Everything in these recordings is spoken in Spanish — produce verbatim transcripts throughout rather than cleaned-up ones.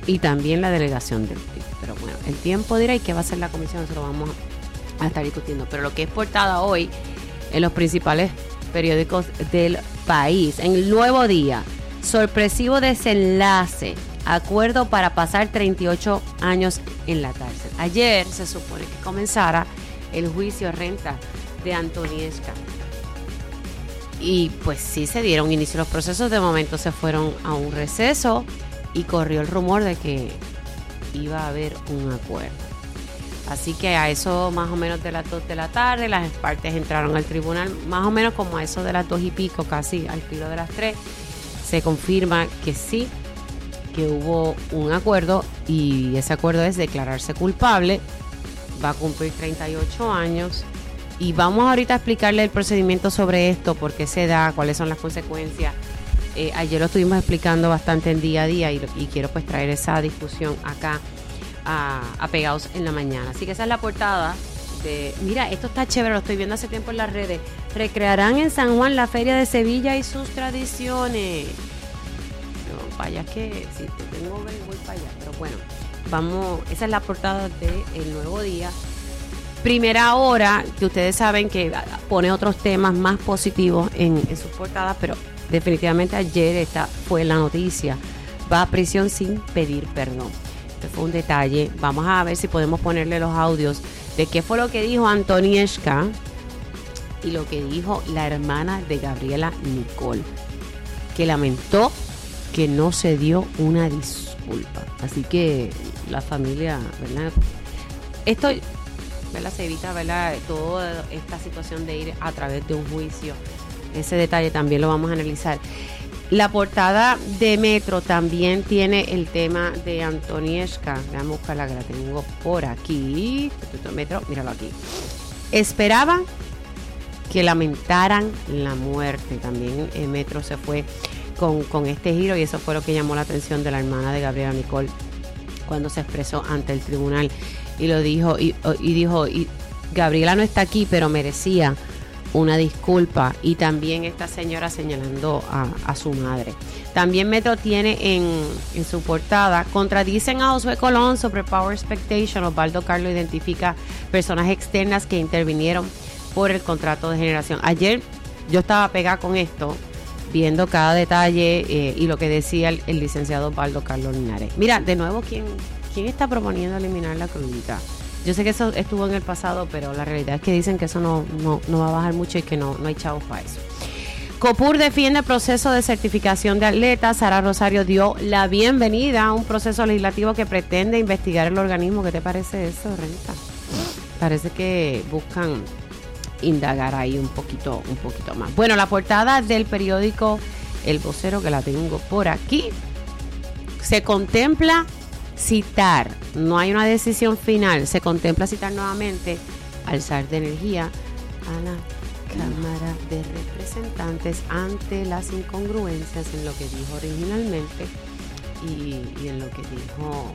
y también la delegación del P I B. Pero bueno, el tiempo dirá y qué va a hacer la comisión, eso lo vamos a estar discutiendo. Pero lo que es portada hoy en los principales periódicos del país, en el Nuevo Día, sorpresivo desenlace, acuerdo para pasar treinta y ocho años en la cárcel. Ayer se supone que comenzara el juicio renta de Antoniesca. Y pues sí se dieron inicio los procesos, de momento se fueron a un receso y corrió el rumor de que iba a haber un acuerdo. Así que a eso más o menos de las dos de la tarde, las partes entraron al tribunal, más o menos como a eso de las dos y pico, casi al filo de las tres, se confirma que sí, que hubo un acuerdo y ese acuerdo es declararse culpable, va a cumplir treinta y ocho años. Y vamos ahorita a explicarle el procedimiento sobre esto, por qué se da, cuáles son las consecuencias. Eh, ayer lo estuvimos explicando bastante en día a día y, y quiero pues traer esa discusión acá a, a Pegados en la Mañana. Así que esa es la portada de... Mira, esto está chévere, lo estoy viendo hace tiempo en las redes. Recrearán en San Juan la Feria de Sevilla y sus tradiciones. No, vaya que si te tengo que voy para allá. Pero bueno, vamos, esa es la portada de El Nuevo Día. Primera Hora, que ustedes saben que pone otros temas más positivos en, en sus portadas, pero definitivamente ayer esta fue la noticia. Va a prisión sin pedir perdón. Este fue un detalle. Vamos a ver si podemos ponerle los audios de qué fue lo que dijo Antoniesca y lo que dijo la hermana de Gabriela Nicole, que lamentó que no se dio una disculpa. Así que la familia, ¿verdad? Esto... ¿verdad? Se evita, ¿verdad?, toda esta situación de ir a través de un juicio. Ese detalle también lo vamos a analizar. La portada de Metro también tiene el tema de Antoniesca. Déjame buscarla, que la tengo por aquí. Metro, míralo aquí. Esperaban que lamentaran la muerte. También eh, Metro se fue con, con este giro y eso fue lo que llamó la atención de la hermana de Gabriela Nicole cuando se expresó ante el tribunal. Y lo dijo, y, y dijo, y Gabriela no está aquí, pero merecía una disculpa. Y también esta señora señalando a, a su madre. También Metro tiene en, en su portada, contradicen a Josué Colón sobre Power Expectation. Osvaldo Carlos identifica personas externas que intervinieron por el contrato de generación. Ayer yo estaba pegada con esto, viendo cada detalle eh, y lo que decía el, el licenciado Osvaldo Carlos Linares. Mira, de nuevo, ¿quién... ¿Quién está proponiendo eliminar la crudita? Yo sé que eso estuvo en el pasado, pero la realidad es que dicen que eso no, no, no va a bajar mucho y que no, no hay chavos para eso. COPUR defiende el proceso de certificación de atletas. Sara Rosario dio la bienvenida a un proceso legislativo que pretende investigar el organismo. ¿Qué te parece eso, Renta? Parece que buscan indagar ahí un poquito, un poquito más. Bueno, la portada del periódico El Vocero, que la tengo por aquí, se contempla citar, no hay una decisión final, se contempla citar nuevamente al S A R de Energía a la Cámara de Representantes ante las incongruencias en lo que dijo originalmente y, y en lo que dijo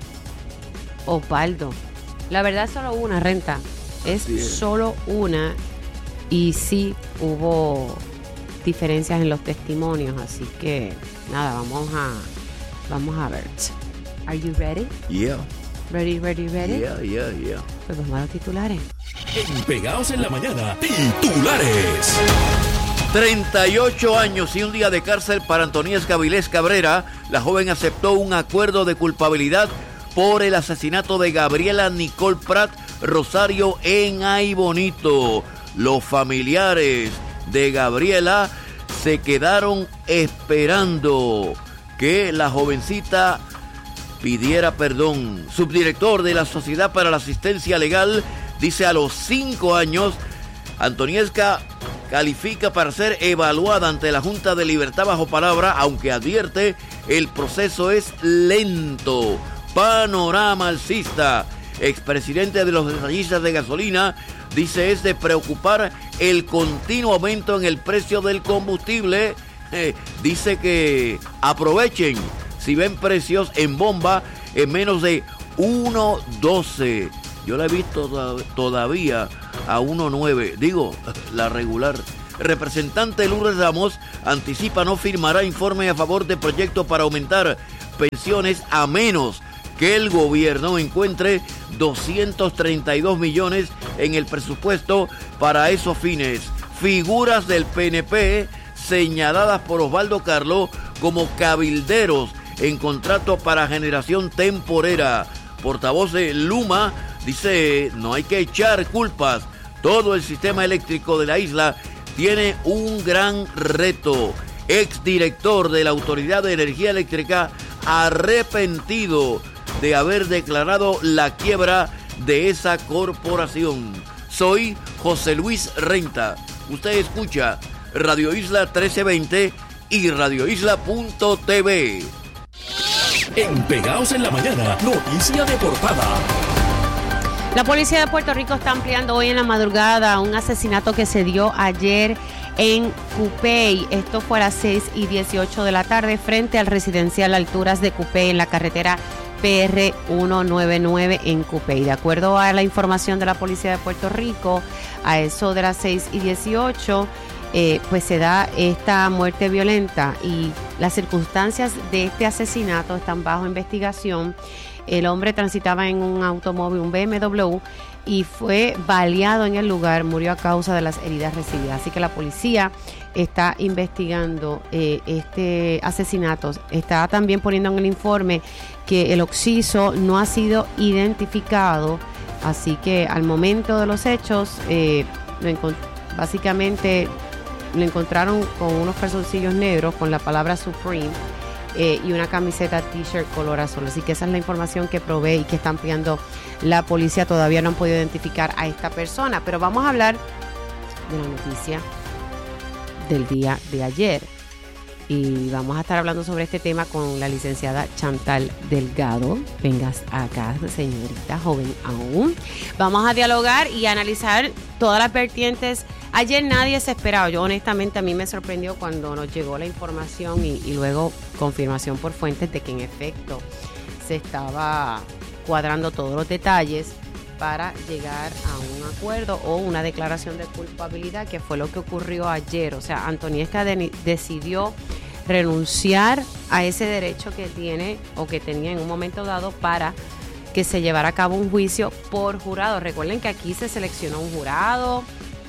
Osvaldo. La verdad es solo una, Renta, es sí. solo una y sí hubo diferencias en los testimonios, así que nada, vamos a vamos a ver. Are you ready? Yeah. Ready, ready, ready? Yeah, yeah, yeah. Pues vamos a los titulares. En Pegados en la Mañana, titulares. treinta y ocho años y un día de cárcel para Antoniesca Vilés Cabrera. La joven aceptó un acuerdo de culpabilidad por el asesinato de Gabriela Nicole Prat Rosario en Ay Bonito. Los familiares de Gabriela se quedaron esperando que la jovencita pidiera perdón. Subdirector de la Sociedad para la Asistencia Legal dice a los cinco años, Antoniesca califica para ser evaluada ante la Junta de Libertad bajo palabra, aunque advierte el proceso es lento. Panorama alcista. Expresidente de los detallistas de gasolina dice es de preocupar el continuo aumento en el precio del combustible. Eh, dice que aprovechen si ven precios en bomba en menos de uno doce. Yo la he visto todavía a uno nueve. Digo, la regular. Representante Lourdes Ramos anticipa no firmará informe a favor de proyecto para aumentar pensiones a menos que el gobierno encuentre doscientos treinta y dos millones en el presupuesto para esos fines. Figuras del P N P señaladas por Osvaldo Carlos como cabilderos en contrato para generación temporera. Portavoz de Luma dice, no hay que echar culpas. Todo el sistema eléctrico de la isla tiene un gran reto. Exdirector de la Autoridad de Energía Eléctrica arrepentido de haber declarado la quiebra de esa corporación. Soy José Luis Renta. Usted escucha Radio Isla trece veinte y radio isla punto t v. En Pegados en la Mañana, noticia de portada. La policía de Puerto Rico está ampliando hoy en la madrugada un asesinato que se dio ayer en Cupey. Esto fue a las seis y dieciocho de la tarde frente al residencial Alturas de Cupey en la carretera P R ciento noventa y nueve en Cupey. De acuerdo a la información de la policía de Puerto Rico, a eso de las seis y dieciocho, eh, pues se da esta muerte violenta y las circunstancias de este asesinato están bajo investigación. El hombre transitaba en un automóvil, un B M W, y fue baleado en el lugar, murió a causa de las heridas recibidas. Así que la policía está investigando eh, este asesinato. Está también poniendo en el informe que el occiso no ha sido identificado, así que al momento de los hechos, eh, lo encont- básicamente lo encontraron con unos calzoncillos negros con la palabra Supreme, Eh, y una camiseta t-shirt color azul. Así que esa es la información que provee y que está ampliando la policía. Todavía no han podido identificar a esta persona, pero vamos a hablar de la noticia del día de ayer y vamos a estar hablando sobre este tema con la licenciada Chantal Delgado. Vengas acá, señorita joven aún. Vamos a dialogar y analizar todas las vertientes. Ayer nadie se esperaba. Yo honestamente a mí me sorprendió cuando nos llegó la información y, y luego confirmación por fuentes de que en efecto se estaba cuadrando todos los detalles para llegar a un acuerdo o una declaración de culpabilidad, que fue lo que ocurrió ayer. O sea, Antoniesca de, decidió renunciar a ese derecho que tiene o que tenía en un momento dado para que se llevara a cabo un juicio por jurado. Recuerden que aquí se seleccionó un jurado,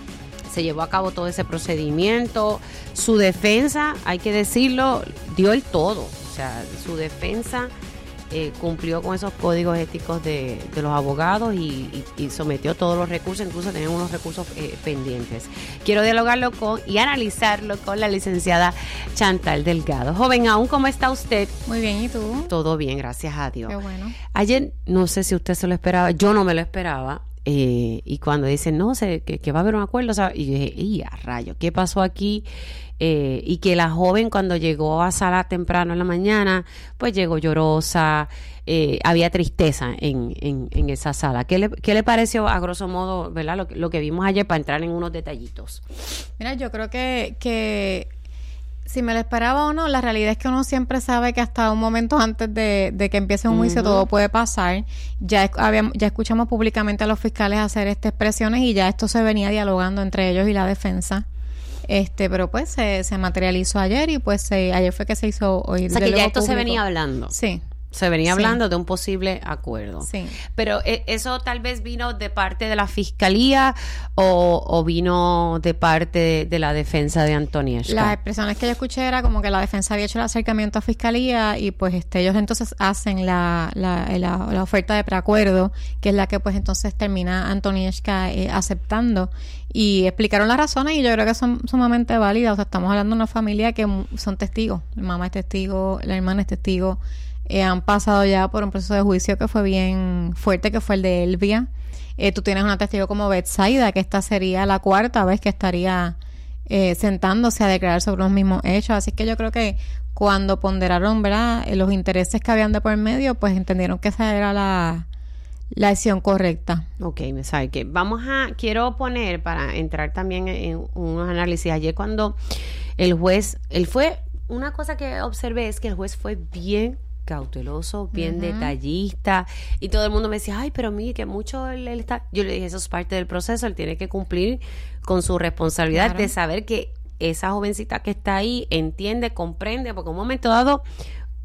se llevó a cabo todo ese procedimiento. Su defensa, hay que decirlo, dio el todo. O sea, su defensa eh, cumplió con esos códigos éticos de, de los abogados y, y, y sometió todos los recursos, incluso tenían unos recursos eh, pendientes. Quiero dialogarlo con y analizarlo con la licenciada Chantal Delgado. Joven, aún, ¿cómo está usted? Muy bien, ¿y tú? Todo bien, gracias a Dios. Qué bueno. Ayer, no sé si usted se lo esperaba, yo no me lo esperaba. Eh, y cuando dicen, no sé, que, que va a haber un acuerdo, ¿sabes? Y yo dije, ¡y a rayo! ¿Qué pasó aquí? Eh, y que la joven cuando llegó a sala temprano en la mañana, pues llegó llorosa, eh, había tristeza en, en, en esa sala. ¿Qué le, qué le pareció a grosso modo, verdad, lo, lo que vimos ayer para entrar en unos detallitos? Mira, yo creo que, que si me lo esperaba o no, la realidad es que uno siempre sabe que hasta un momento antes de, de que empiece un juicio uh-huh. todo puede pasar. Ya, habíamos, ya escuchamos públicamente a los fiscales hacer estas expresiones y ya esto se venía dialogando entre ellos y la defensa. Este, pero pues se, se materializó ayer y pues se, ayer fue que se hizo hoy. O sea que ya esto público. Se venía hablando. Sí. Se venía sí. hablando de un posible acuerdo. Sí. Pero eh, eso tal vez vino de parte de la fiscalía o, o vino de parte de, de la defensa de Antoniesca. Las expresiones que yo escuché era como que la defensa había hecho el acercamiento a fiscalía y pues este ellos entonces hacen la, la, la, la oferta de preacuerdo, que es la que pues entonces termina Antoniesca eh, aceptando. Y explicaron las razones y yo creo que son sumamente válidas. O sea, estamos hablando de una familia que son testigos. La mamá es testigo, la hermana es testigo. Eh, han pasado ya por un proceso de juicio que fue bien fuerte, que fue el de Elvia. Eh, tú tienes una testigo como Betsaida, que esta sería la cuarta vez que estaría eh, sentándose a declarar sobre los mismos hechos. Así que yo creo que cuando ponderaron, ¿verdad?, los intereses que habían de por medio, pues entendieron que esa era la, la acción correcta. Ok, me sabe que vamos a, quiero poner para entrar también en unos análisis. Ayer cuando el juez, él fue, una cosa que observé es que el juez fue bien cauteloso, bien uh-huh. detallista, y todo el mundo me decía, ay, pero mire que mucho él, él está, yo le dije, eso es parte del proceso, él tiene que cumplir con su responsabilidad claro. de saber que esa jovencita que está ahí entiende, comprende, porque en un momento dado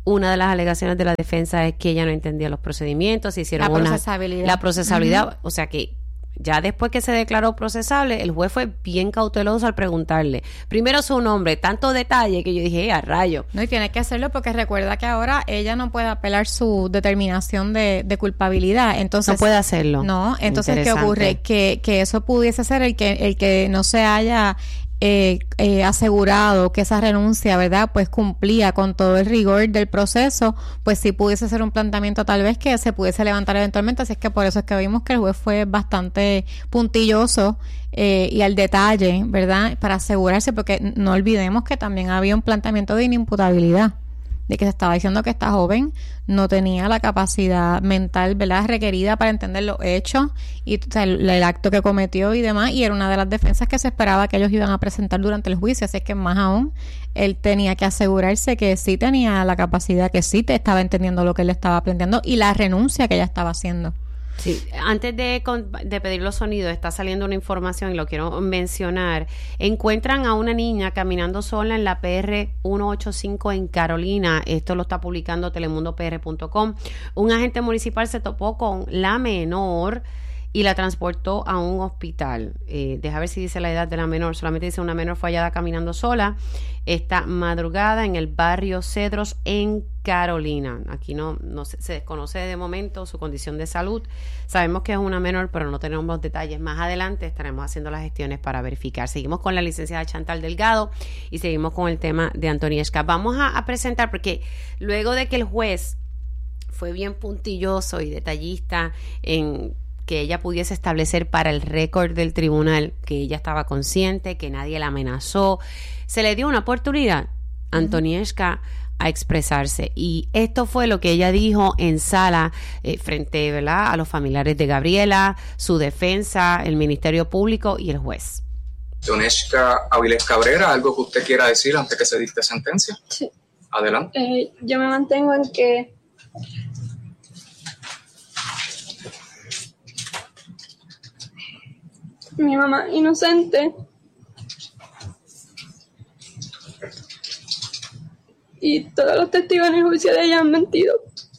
una de las alegaciones de la defensa es que ella no entendía los procedimientos, se hicieron la una, procesabilidad. la procesabilidad, uh-huh. o sea que ya después que se declaró procesable, el juez fue bien cauteloso al preguntarle primero su nombre, tanto detalle que yo dije, a rayo. No, y tiene que hacerlo porque recuerda que ahora ella no puede apelar su determinación de, de culpabilidad. Entonces, no puede hacerlo. No, entonces ¿qué ocurre? Que, que eso pudiese ser el que, el que no se haya Eh, eh, asegurado que esa renuncia, ¿verdad?, pues cumplía con todo el rigor del proceso, pues sí pudiese ser un planteamiento tal vez que se pudiese levantar eventualmente. Así es que por eso es que vimos que el juez fue bastante puntilloso eh, y al detalle, ¿verdad?, para asegurarse, porque no olvidemos que también había un planteamiento de inimputabilidad, de que se estaba diciendo que esta joven no tenía la capacidad mental, ¿verdad?, requerida para entender los hechos y, o sea, el, el acto que cometió y demás, y era una de las defensas que se esperaba que ellos iban a presentar durante el juicio. Así es que más aún él tenía que asegurarse que sí tenía la capacidad, que sí te estaba entendiendo lo que él estaba planteando y la renuncia que ella estaba haciendo. Sí, antes de, de pedir los sonidos, está saliendo una información y lo quiero mencionar. Encuentran a una niña caminando sola en la P R ciento ochenta y cinco en Carolina. Esto lo está publicando telemundo p r punto com. Un agente municipal se topó con la menor y la transportó a un hospital. Eh, deja ver si dice la edad de la menor. Solamente dice una menor fue hallada caminando sola esta madrugada en el barrio Cedros en Carolina. Aquí no, no se, se desconoce de momento su condición de salud. Sabemos que es una menor, pero no tenemos los detalles. Más adelante estaremos haciendo las gestiones para verificar. Seguimos con la licenciada Chantal Delgado y seguimos con el tema de Antonieshka. Vamos a, a presentar, porque luego de que el juez fue bien puntilloso y detallista en que ella pudiese establecer para el récord del tribunal que ella estaba consciente, que nadie la amenazó, se le dio una oportunidad a Antonieshka a expresarse, y esto fue lo que ella dijo en sala eh, frente, ¿verdad?, a los familiares de Gabriela, su defensa, el Ministerio Público y el juez. Antonieshka Avilés Cabrera, ¿algo que usted quiera decir antes que se dicte sentencia? Sí. Adelante. Eh, yo me mantengo en que mi mamá inocente y todos los testigos en el juicio de ella han mentido.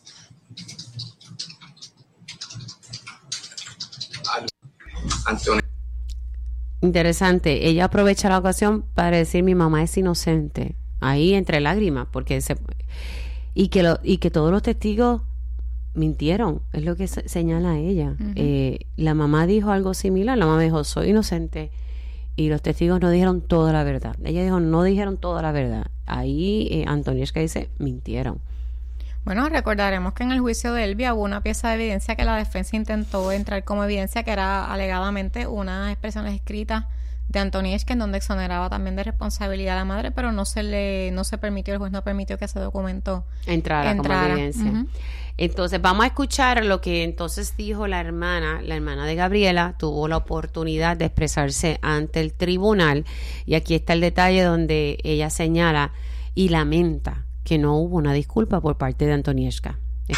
Antonio. Interesante, ella aprovecha la ocasión para decir mi mamá es inocente, ahí entre lágrimas, porque se y que lo, y que todos los testigos mintieron, es lo que se, señala ella. Uh-huh. Eh, la mamá dijo algo similar, la mamá dijo soy inocente y los testigos no dijeron toda la verdad. Ella dijo no dijeron toda la verdad. Ahí eh, Antonieshka dice mintieron. Bueno, recordaremos que en el juicio de Elvia hubo una pieza de evidencia que la defensa intentó entrar como evidencia, que era alegadamente unas expresiones escritas de Antonieshka en donde exoneraba también de responsabilidad a la madre, pero no se le no se permitió, el juez no permitió que ese documento entrara, entrara. como evidencia. Uh-huh. Entonces vamos a escuchar lo que entonces dijo la hermana, la hermana de Gabriela, tuvo la oportunidad de expresarse ante el tribunal, y aquí está el detalle donde ella señala y lamenta que no hubo una disculpa por parte de Antonieshka.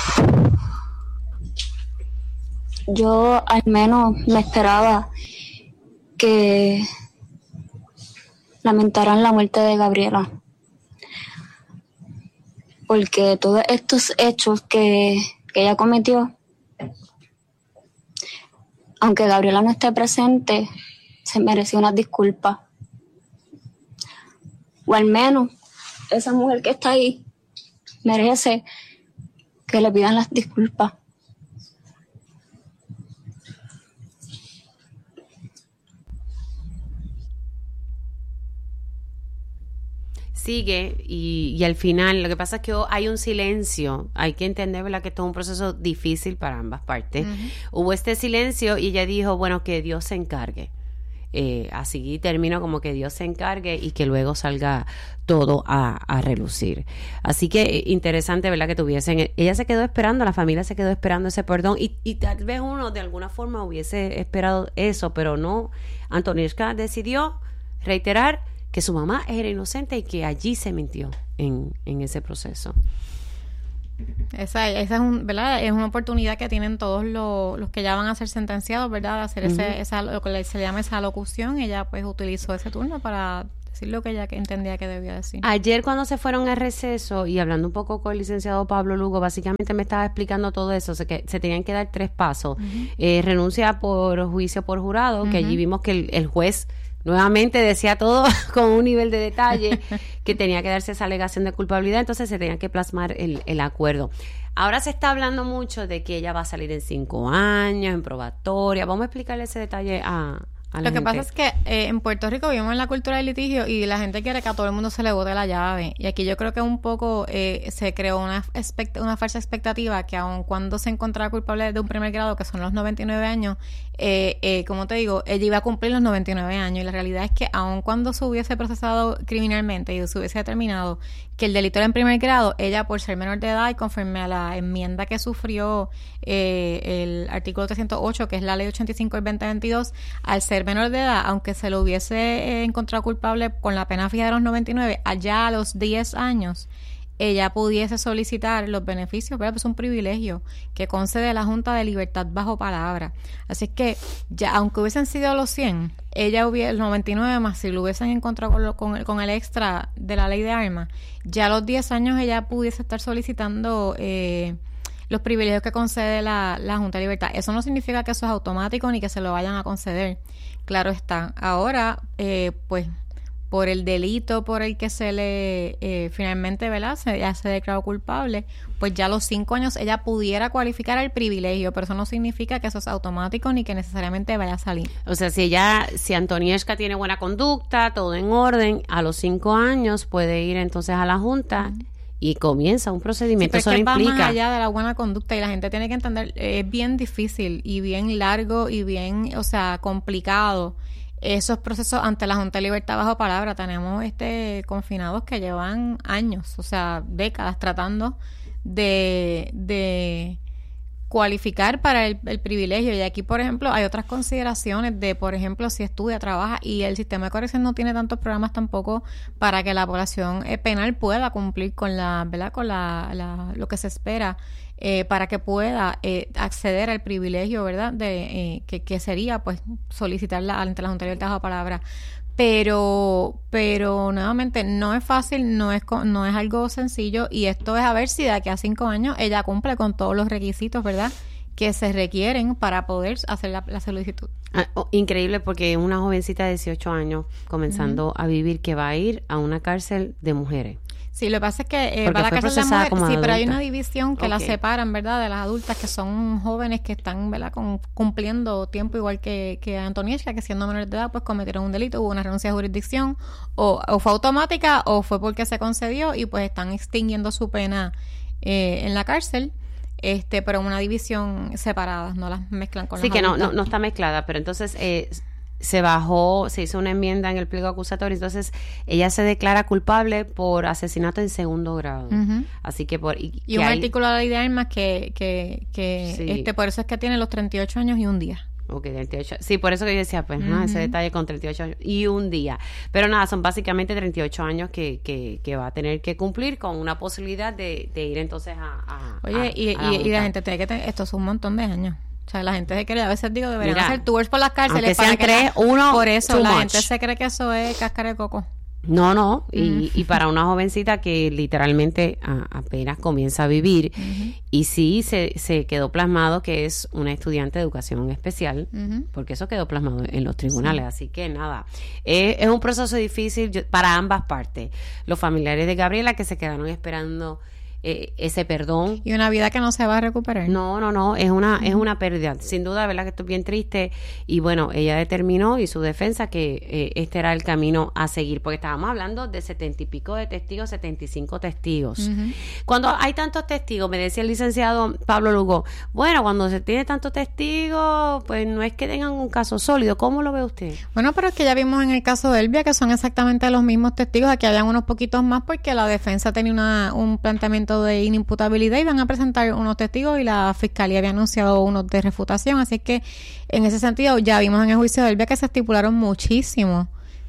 Yo al menos me esperaba que lamentaran la muerte de Gabriela, porque todos estos hechos que, que ella cometió, aunque Gabriela no esté presente, se mereció una disculpa, o al menos esa mujer que está ahí merece que le pidan las disculpas. Sigue y, y al final lo que pasa es que hay un silencio, hay que entender, ¿verdad?, que esto es un proceso difícil para ambas partes. Uh-huh. Hubo este silencio y ella dijo, bueno, que Dios se encargue. Eh, así termino como que Dios se encargue y que luego salga todo a, a relucir. Así que eh, interesante, ¿verdad?, que tuviesen, ella se quedó esperando, la familia se quedó esperando ese perdón, y, y tal vez uno de alguna forma hubiese esperado eso, pero no. Antonieshka decidió reiterar que su mamá era inocente y que allí se mintió en, en ese proceso. Esa, esa es, un, ¿verdad? Es una oportunidad que tienen todos los, los que ya van a ser sentenciados, ¿verdad?, de hacer uh-huh. ese, esa, lo que se le llama esa locución. Ella pues utilizó ese turno para decir lo que ella que entendía que debía decir. Ayer cuando se fueron a receso y hablando un poco con el licenciado Pablo Lugo, básicamente me estaba explicando todo eso, o sea, que se tenían que dar tres pasos. Uh-huh. Eh, renuncia por juicio por jurado, uh-huh. que allí vimos que el, el juez nuevamente decía todo con un nivel de detalle, que tenía que darse esa alegación de culpabilidad, entonces se tenía que plasmar el, el acuerdo. Ahora se está hablando mucho de que ella va a salir en cinco años, en probatoria. Vamos a explicarle ese detalle a... Lo que gente. pasa es que eh, en Puerto Rico vivimos en la cultura del litigio y la gente quiere que a todo el mundo se le bote la llave. Y aquí yo creo que un poco eh, se creó una, expect- una falsa expectativa que aun cuando se encontraba culpable de un primer grado, que son los noventa y nueve años, eh, eh, como te digo, ella iba a cumplir los noventa y nueve años. Y la realidad es que aun cuando se hubiese procesado criminalmente y se hubiese determinado que el delito era en primer grado, ella por ser menor de edad y conforme a la enmienda que sufrió eh, el artículo trescientos ocho, que es la ley ochenta y cinco del veinte veintidós, al ser menor de edad, aunque se lo hubiese eh, encontrado culpable con la pena fija de los noventa y nueve, allá a los diez años, ella pudiese solicitar los beneficios, ¿verdad? Pues es un privilegio que concede la Junta de Libertad bajo palabra. Así es que, ya aunque hubiesen sido los cien, ella hubiera, los noventa y nueve más, si lo hubiesen encontrado con, lo, con, el, con el extra de la ley de armas, ya a los diez años ella pudiese estar solicitando eh, los privilegios que concede la, la Junta de Libertad. Eso no significa que eso es automático ni que se lo vayan a conceder. Claro está. Ahora, eh, pues, por el delito por el que se le eh, finalmente, ¿verdad? Se, ya se declaró culpable, pues ya a los cinco años ella pudiera cualificar al privilegio, pero eso no significa que eso es automático ni que necesariamente vaya a salir. O sea, si ella, si Antonieshka tiene buena conducta, todo en orden, a los cinco años puede ir entonces a la Junta uh-huh. y comienza un procedimiento. Sí, eso no es que implica... va más allá de la buena conducta y la gente tiene que entender, es bien difícil y bien largo y bien, o sea, complicado esos procesos ante la Junta de Libertad bajo palabra. Tenemos este confinados que llevan años, o sea, décadas tratando de, de cualificar para el, el privilegio. Y aquí, por ejemplo, hay otras consideraciones de, por ejemplo, si estudia, trabaja, y el sistema de corrección no tiene tantos programas tampoco para que la población eh, penal pueda cumplir con la, ¿verdad? Con la, la lo que se espera eh, para que pueda eh, acceder al privilegio, ¿verdad? De eh, que, que sería, pues, solicitarla ante la Junta de Libertad bajo palabra. Pero, pero nuevamente no es fácil, no es no es algo sencillo, y esto es a ver si de aquí a cinco años ella cumple con todos los requisitos, ¿verdad?, que se requieren para poder hacer la, la solicitud. Ah, oh, increíble, porque una jovencita de dieciocho años comenzando uh-huh. a vivir, que va a ir a una cárcel de mujeres. Sí, lo que pasa es que eh, va a la cárcel de mujeres, sí, adulta. Pero hay una división que okay. las separan, ¿verdad?, de las adultas, que son jóvenes que están, ¿verdad?, con, cumpliendo tiempo igual que, que Antonieshka, que siendo menores de edad, pues cometieron un delito, hubo una renuncia de jurisdicción, o, o fue automática, o fue porque se concedió, y pues están extinguiendo su pena eh, en la cárcel. Este, pero una división separada, no las mezclan con sí, las que no, adultas. no, no está mezclada, pero entonces eh, se bajó, se hizo una enmienda en el pliego acusatorio, entonces ella se declara culpable por asesinato en segundo grado. Uh-huh. Así que por... Y, y un hay... artículo de la ley de armas que, que, que sí. este, por eso es que tiene los treinta y ocho años y un día. Ok, treinta y ocho. Sí, por eso que yo decía, pues, uh-huh. ¿no? Ese detalle con treinta y ocho años y un día. Pero nada, son básicamente treinta y ocho años que, que, que va a tener que cumplir, con una posibilidad de, de ir entonces a... a Oye, a, y, a la y, y la gente tiene que tener... Esto es un montón de años. O sea, la gente se cree, a veces digo, deberían Mira, hacer tours por las cárceles. Aunque sean para tres, que la, uno, por eso la much. gente se cree que eso es cáscara de coco. No, no, y, uh-huh. y para una jovencita que literalmente a, apenas comienza a vivir, uh-huh. y sí se, se quedó plasmado que es una estudiante de educación especial, uh-huh. porque eso quedó plasmado en los tribunales, sí. Así que nada, es, es un proceso difícil yo, para ambas partes. Los familiares de Gabriela, que se quedaron esperando Eh, ese perdón, y una vida que no se va a recuperar. No, no, no, es una uh-huh. es una pérdida, sin duda, verdad que esto es bien triste. Y bueno, ella determinó, y su defensa, que eh, este era el camino a seguir, porque estábamos hablando de setenta y pico de testigos, setenta y cinco testigos. Uh-huh. Cuando hay tantos testigos, me decía el licenciado Pablo Lugo, bueno, cuando se tiene tantos testigos, pues no es que tengan un caso sólido. ¿Cómo lo ve usted? Bueno, pero es que ya vimos en el caso de Elvia que son exactamente los mismos testigos. Aquí habían unos poquitos más porque la defensa tenía una, un planteamiento de inimputabilidad y van a presentar unos testigos, y la fiscalía había anunciado unos de refutación. Así que en ese sentido ya vimos en el juicio de Elvia que se estipularon muchísimos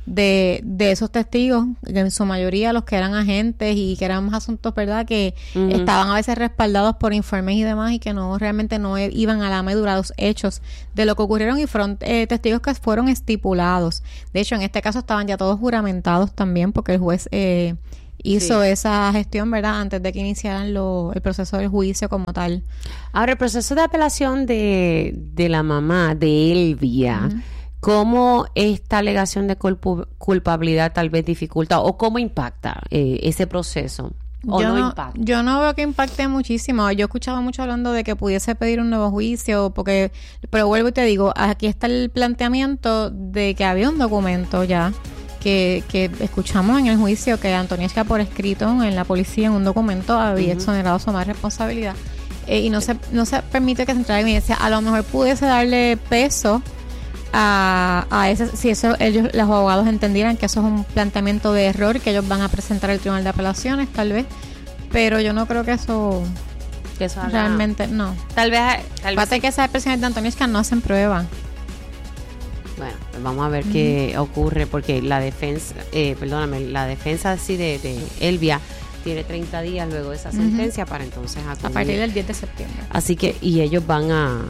de, de esos testigos, en su mayoría los que eran agentes y que eran asuntos, ¿verdad?, que uh-huh. estaban a veces respaldados por informes y demás y que no realmente no iban a la médula de los hechos de lo que ocurrieron y fueron eh, testigos que fueron estipulados. De hecho, en este caso estaban ya todos juramentados también porque el juez eh, hizo sí. esa gestión, ¿verdad?, antes de que iniciaran lo, el proceso del juicio como tal. Ahora, el proceso de apelación de, de la mamá de Elvia, uh-huh. ¿cómo esta alegación de culp- culpabilidad tal vez dificulta o cómo impacta eh, ese proceso? ¿O yo no, no impacta? Yo no veo que impacte muchísimo. Yo he escuchado mucho hablando de que pudiese pedir un nuevo juicio, porque, pero vuelvo y te digo, aquí está el planteamiento de que había un documento ya que, que escuchamos en el juicio que Antonieshka por escrito en la policía en un documento había uh-huh. exonerado su más responsabilidad eh, y no se no se permite que se entregue evidencia. A lo mejor pudiese darle peso a, a ese, si eso ellos los abogados entendieran que eso es un planteamiento de error que ellos van a presentar al Tribunal de Apelaciones tal vez, pero yo no creo que eso, que eso realmente no. Tal vez tal vez sí. que esas expresiones de Antonieshka no hacen prueba. Bueno, pues vamos a ver uh-huh. qué ocurre porque la defensa, eh, perdóname, la defensa así de, de Elvia tiene treinta días luego de esa uh-huh. sentencia para entonces acudir. A partir del diez de septiembre. Así que, y ellos van a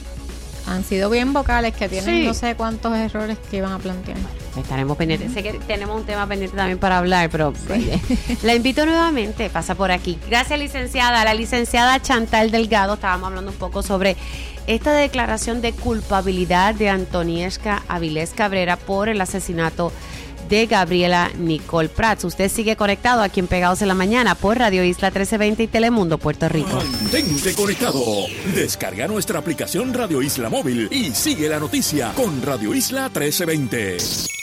han sido bien vocales que tienen sí. no sé cuántos errores que iban a plantear. Estaremos pendientes. Uh-huh. Sé que tenemos un tema pendiente también para hablar, pero sí. la invito nuevamente, pasa por aquí. Gracias, licenciada. La licenciada Chantal Delgado, estábamos hablando un poco sobre esta declaración de culpabilidad de Antonieshka Avilés Cabrera por el asesinato de Gabriela Nicole Prats. Usted sigue conectado aquí en Pegados en la Mañana por Radio Isla trece veinte y Telemundo Puerto Rico. Mantente conectado. Descarga nuestra aplicación Radio Isla Móvil y sigue la noticia con Radio Isla trece veinte.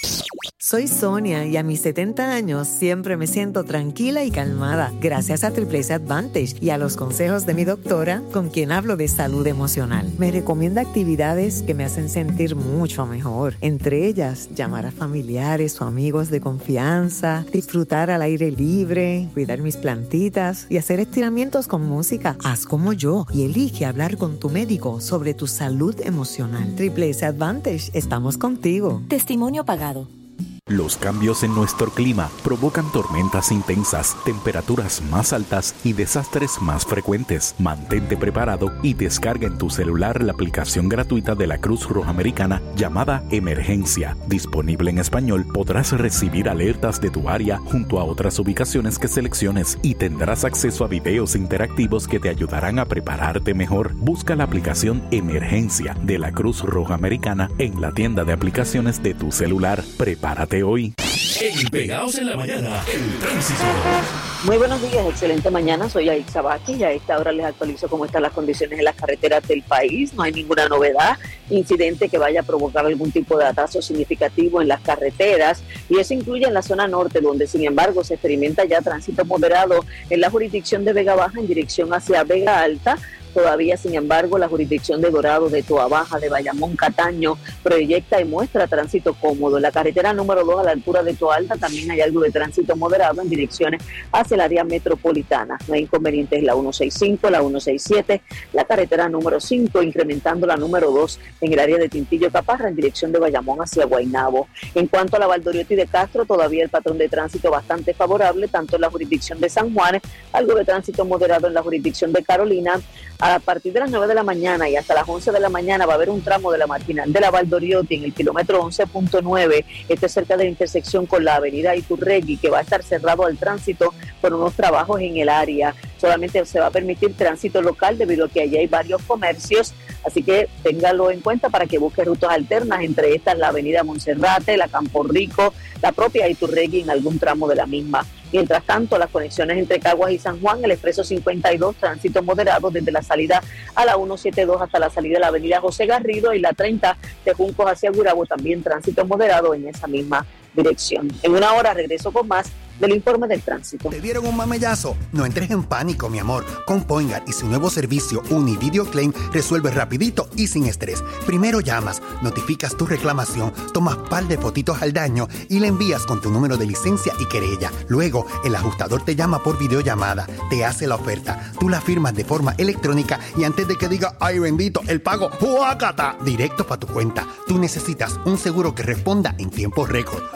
Soy Sonia y a mis setenta años siempre me siento tranquila y calmada gracias a Triple S Advantage y a los consejos de mi doctora con quien hablo de salud emocional. Me recomienda actividades que me hacen sentir mucho mejor, entre ellas llamar a familiares o amigos de confianza, disfrutar al aire libre, cuidar mis plantitas y hacer estiramientos con música. Haz como yo y elige hablar con tu médico sobre tu salud emocional. Triple S Advantage, estamos contigo. Testimonio pagado. Los cambios en nuestro clima provocan tormentas intensas, temperaturas más altas y desastres más frecuentes. Mantente preparado y descarga en tu celular la aplicación gratuita de la Cruz Roja Americana llamada Emergencia. Disponible en español, podrás recibir alertas de tu área junto a otras ubicaciones que selecciones y tendrás acceso a videos interactivos que te ayudarán a prepararte mejor. Busca la aplicación Emergencia de la Cruz Roja Americana en la tienda de aplicaciones de tu celular. Prepárate hoy. En Pegados en la Mañana, el tránsito. Muy buenos días, excelente mañana. Soy Aixa Vázquez y a esta hora les actualizo cómo están las condiciones en las carreteras del país. No hay ninguna novedad, incidente que vaya a provocar algún tipo de atraso significativo en las carreteras, y eso incluye en la zona norte, donde sin embargo se experimenta ya tránsito moderado en la jurisdicción de Vega Baja en dirección hacia Vega Alta. Todavía, sin embargo, la jurisdicción de Dorado, de Toa Baja, de Bayamón, Cataño, proyecta y muestra tránsito cómodo. En la carretera número dos, a la altura de Toa Alta, también hay algo de tránsito moderado en direcciones hacia el área metropolitana. No hay inconvenientes en la ciento sesenta y cinco, la ciento sesenta y siete, la carretera número cinco, incrementando la número dos en el área de Tintillo Caparra, en dirección de Bayamón hacia Guaynabo. En cuanto a la Valdoriotti de Castro, todavía el patrón de tránsito bastante favorable, tanto en la jurisdicción de San Juan, algo de tránsito moderado en la jurisdicción de Carolina. A partir de las nueve de la mañana y hasta las once de la mañana va a haber un tramo de la marginal de la Valdoriotti en el kilómetro once punto nueve, este cerca de la intersección con la avenida Iturregui, que va a estar cerrado al tránsito por unos trabajos en el área. Solamente se va a permitir tránsito local debido a que allí hay varios comercios, así que téngalo en cuenta para que busque rutas alternas, entre estas la avenida Monserrate, la Campo Rico, la propia Iturregui en algún tramo de la misma. Mientras tanto, las conexiones entre Caguas y San Juan, el expreso cincuenta y dos, tránsito moderado desde la salida a la ciento setenta y dos hasta la salida de la avenida José Garrido, y la treinta de Juncos hacia Gurabo, también tránsito moderado en esa misma dirección. En una hora regreso con más del informe del tránsito. ¿Te dieron un mamellazo? No entres en pánico, mi amor. Con Poingar y su nuevo servicio Uni Video Claim resuelve rapidito y sin estrés. Primero llamas, notificas tu reclamación, tomas par de fotitos al daño y le envías con tu número de licencia y querella. Luego, el ajustador te llama por videollamada, te hace la oferta, tú la firmas de forma electrónica y antes de que diga ¡ay bendito! El pago ¡huácata! Directo para tu cuenta. Tú necesitas un seguro que responda en tiempo récord.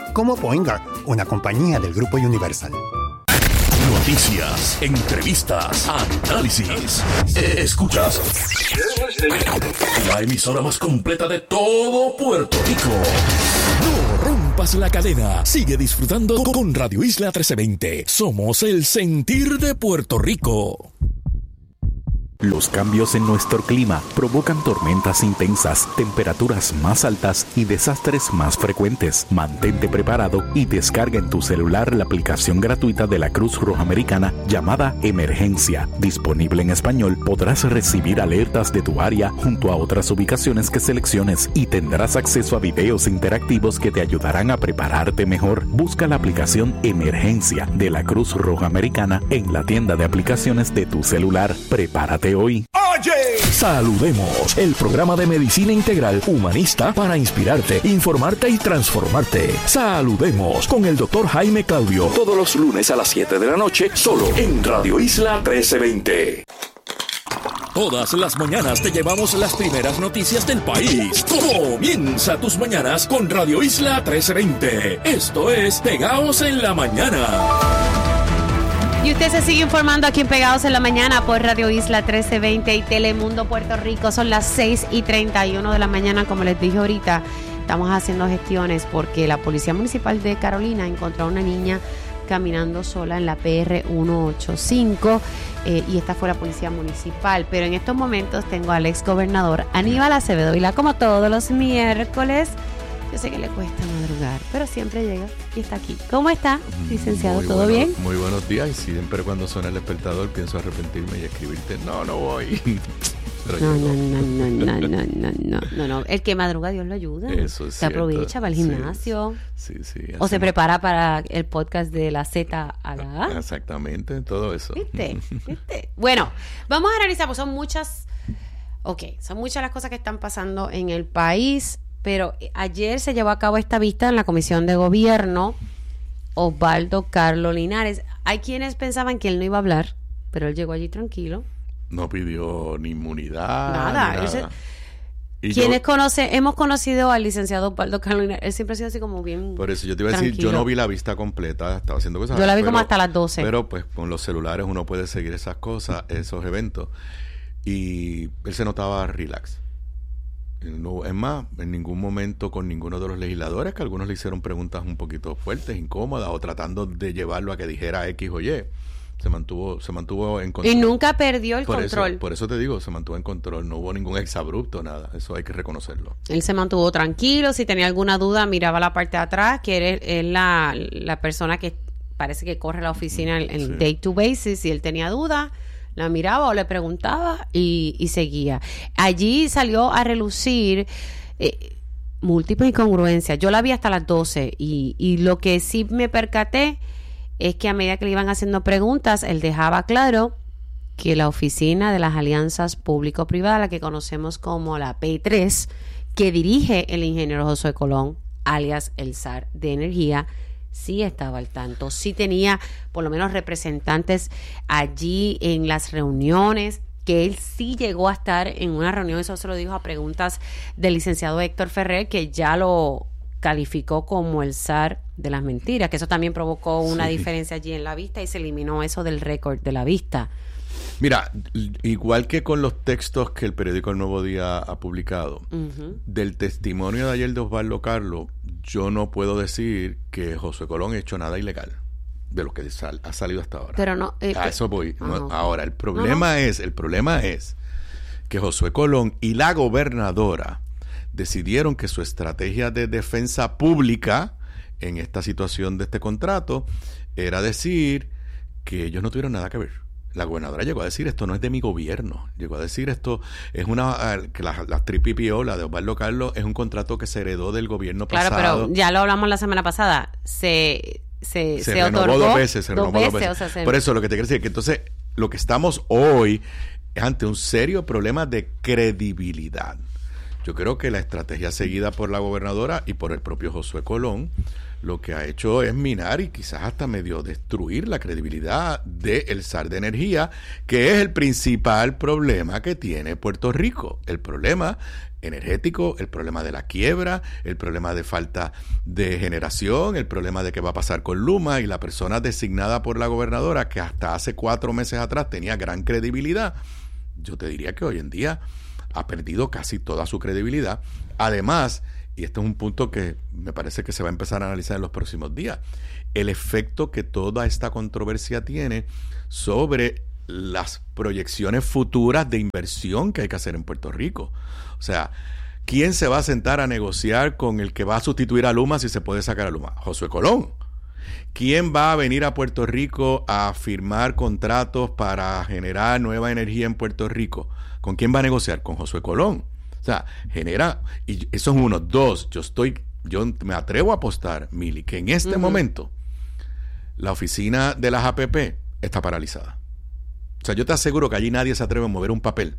como Poingar, una compañía del Grupo Universal. Noticias, entrevistas, análisis. Escuchas la emisora más completa de todo Puerto Rico. No rompas la cadena. Sigue disfrutando con Radio Isla trece veinte. Somos el sentir de Puerto Rico. Los cambios en nuestro clima provocan tormentas intensas, temperaturas más altas y desastres más frecuentes. Mantente preparado y descarga en tu celular la aplicación gratuita de la Cruz Roja Americana llamada Emergencia. Disponible en español, podrás recibir alertas de tu área junto a otras ubicaciones que selecciones y tendrás acceso a videos interactivos que te ayudarán a prepararte mejor. Busca la aplicación Emergencia de la Cruz Roja Americana en la tienda de aplicaciones de tu celular. Prepárate hoy. Oye, saludemos, el programa de medicina integral humanista para inspirarte, informarte y transformarte. Saludemos con el doctor Jaime Claudio, todos los lunes a las siete de la noche, solo en Radio Isla trece veinte. Todas las mañanas te llevamos las primeras noticias del país. Comienza tus mañanas con Radio Isla trece veinte. Esto es Pegaos en la Mañana. Y usted se sigue informando aquí en Pegados en la Mañana por Radio Isla trece veinte y Telemundo Puerto Rico. Son las seis y treinta y uno de la mañana, como les dije ahorita. Estamos haciendo gestiones porque la Policía Municipal de Carolina encontró a una niña caminando sola en la P R ciento ochenta y cinco eh, y esta fue la Policía Municipal. Pero en estos momentos tengo al ex gobernador Aníbal Acevedo Vilá, como todos los miércoles. Yo sé que le cuesta madrugar, pero siempre llega y está aquí. ¿Cómo está, licenciado? Muy ¿Todo bueno, bien? Muy buenos días. Y siempre cuando suena el despertador pienso arrepentirme y escribirte, no, no voy. Pero no, no, no, no, no, no, no, no, no, no. El que madruga, Dios lo ayuda. Eso es Se cierto. aprovecha, va al gimnasio. Sí, sí. sí o se prepara para el podcast de la Z a la A. Exactamente, todo eso. ¿Viste? ¿Viste? Bueno, vamos a analizar, pues son muchas, ok, son muchas las cosas que están pasando en el país. Pero ayer se llevó a cabo esta vista en la Comisión de Gobierno. Osvaldo Carlos Linares. Hay quienes pensaban que él no iba a hablar, pero él llegó allí tranquilo. No pidió ni inmunidad. Nada. Ni nada. Se, y quienes yo, conoce, hemos conocido al licenciado Osvaldo Carlos Linares. Él siempre ha sido así como bien. Por eso yo te iba a decir, yo no vi la vista completa, estaba haciendo cosas. Yo la vi pero, como hasta las doce. Pero pues con los celulares uno puede seguir esas cosas, esos eventos. Y él se notaba relax. No, es más, en ningún momento con ninguno de los legisladores, que algunos le hicieron preguntas un poquito fuertes, incómodas, o tratando de llevarlo a que dijera X o Y, se mantuvo, se mantuvo en control. Y nunca perdió el por control. Eso, por eso te digo, se mantuvo en control, no hubo ningún exabrupto, nada, eso hay que reconocerlo. Él se mantuvo tranquilo, si tenía alguna duda miraba la parte de atrás, que es, es la, la persona que parece que corre la oficina en, en sí. day to basis, si él tenía duda la miraba o le preguntaba y, y seguía. Allí salió a relucir eh, múltiples incongruencias. Yo la vi hasta las doce y, y lo que sí me percaté es que a medida que le iban haciendo preguntas, él dejaba claro que la oficina de las alianzas público-privadas, la que conocemos como la P tres, que dirige el ingeniero Josué Colón, alias el zar de energía, sí estaba al tanto, sí tenía por lo menos representantes allí en las reuniones, que él sí llegó a estar en una reunión, eso se lo dijo a preguntas del licenciado Héctor Ferrer, que ya lo calificó como el zar de las mentiras, que eso también provocó una sí. diferencia allí en la vista y se eliminó eso del récord de la vista. Mira, igual que con los textos que el periódico El Nuevo Día ha publicado, uh-huh. del testimonio de ayer de Osvaldo Carlos, yo no puedo decir que Josué Colón ha hecho nada ilegal de lo que sal, ha salido hasta ahora. Pero no, eh, a eso voy. Uh, no, okay. Ahora, el problema uh-huh. es, el problema es que Josué Colón y la gobernadora decidieron que su estrategia de defensa pública en esta situación de este contrato era decir que ellos no tuvieron nada que ver. La gobernadora llegó a decir, esto no es de mi gobierno. Llegó a decir, esto es una... que la, la T R I P P O, la de Osvaldo Carlos, es un contrato que se heredó del gobierno claro, pasado. Claro, pero ya lo hablamos la semana pasada. Se, se, se, se renovó otorgó dos veces. Se dos renovó veces, dos veces. O sea, se... Por eso lo que te quiero decir es que entonces lo que estamos hoy es ante un serio problema de credibilidad. Yo creo que la estrategia seguida por la gobernadora y por el propio Josué Colón lo que ha hecho es minar y quizás hasta medio destruir la credibilidad del S A R de Energía, que es el principal problema que tiene Puerto Rico. El problema energético, el problema de la quiebra, el problema de falta de generación, el problema de qué va a pasar con Luma, y la persona designada por la gobernadora, que hasta hace cuatro meses atrás tenía gran credibilidad, yo te diría que hoy en día ha perdido casi toda su credibilidad. Además, y este es un punto que me parece que se va a empezar a analizar en los próximos días, el efecto que toda esta controversia tiene sobre las proyecciones futuras de inversión que hay que hacer en Puerto Rico. O sea, ¿quién se va a sentar a negociar con el que va a sustituir a Luma si se puede sacar a Luma? Josué Colón. ¿Quién va a venir a Puerto Rico a firmar contratos para generar nueva energía en Puerto Rico? ¿Con quién va a negociar? Con Josué Colón. O sea, genera, y eso es uno. Dos, yo estoy, yo me atrevo a apostar, Mili, que en este uh-huh. momento la oficina de las A P P está paralizada. O sea, yo te aseguro que allí nadie se atreve a mover un papel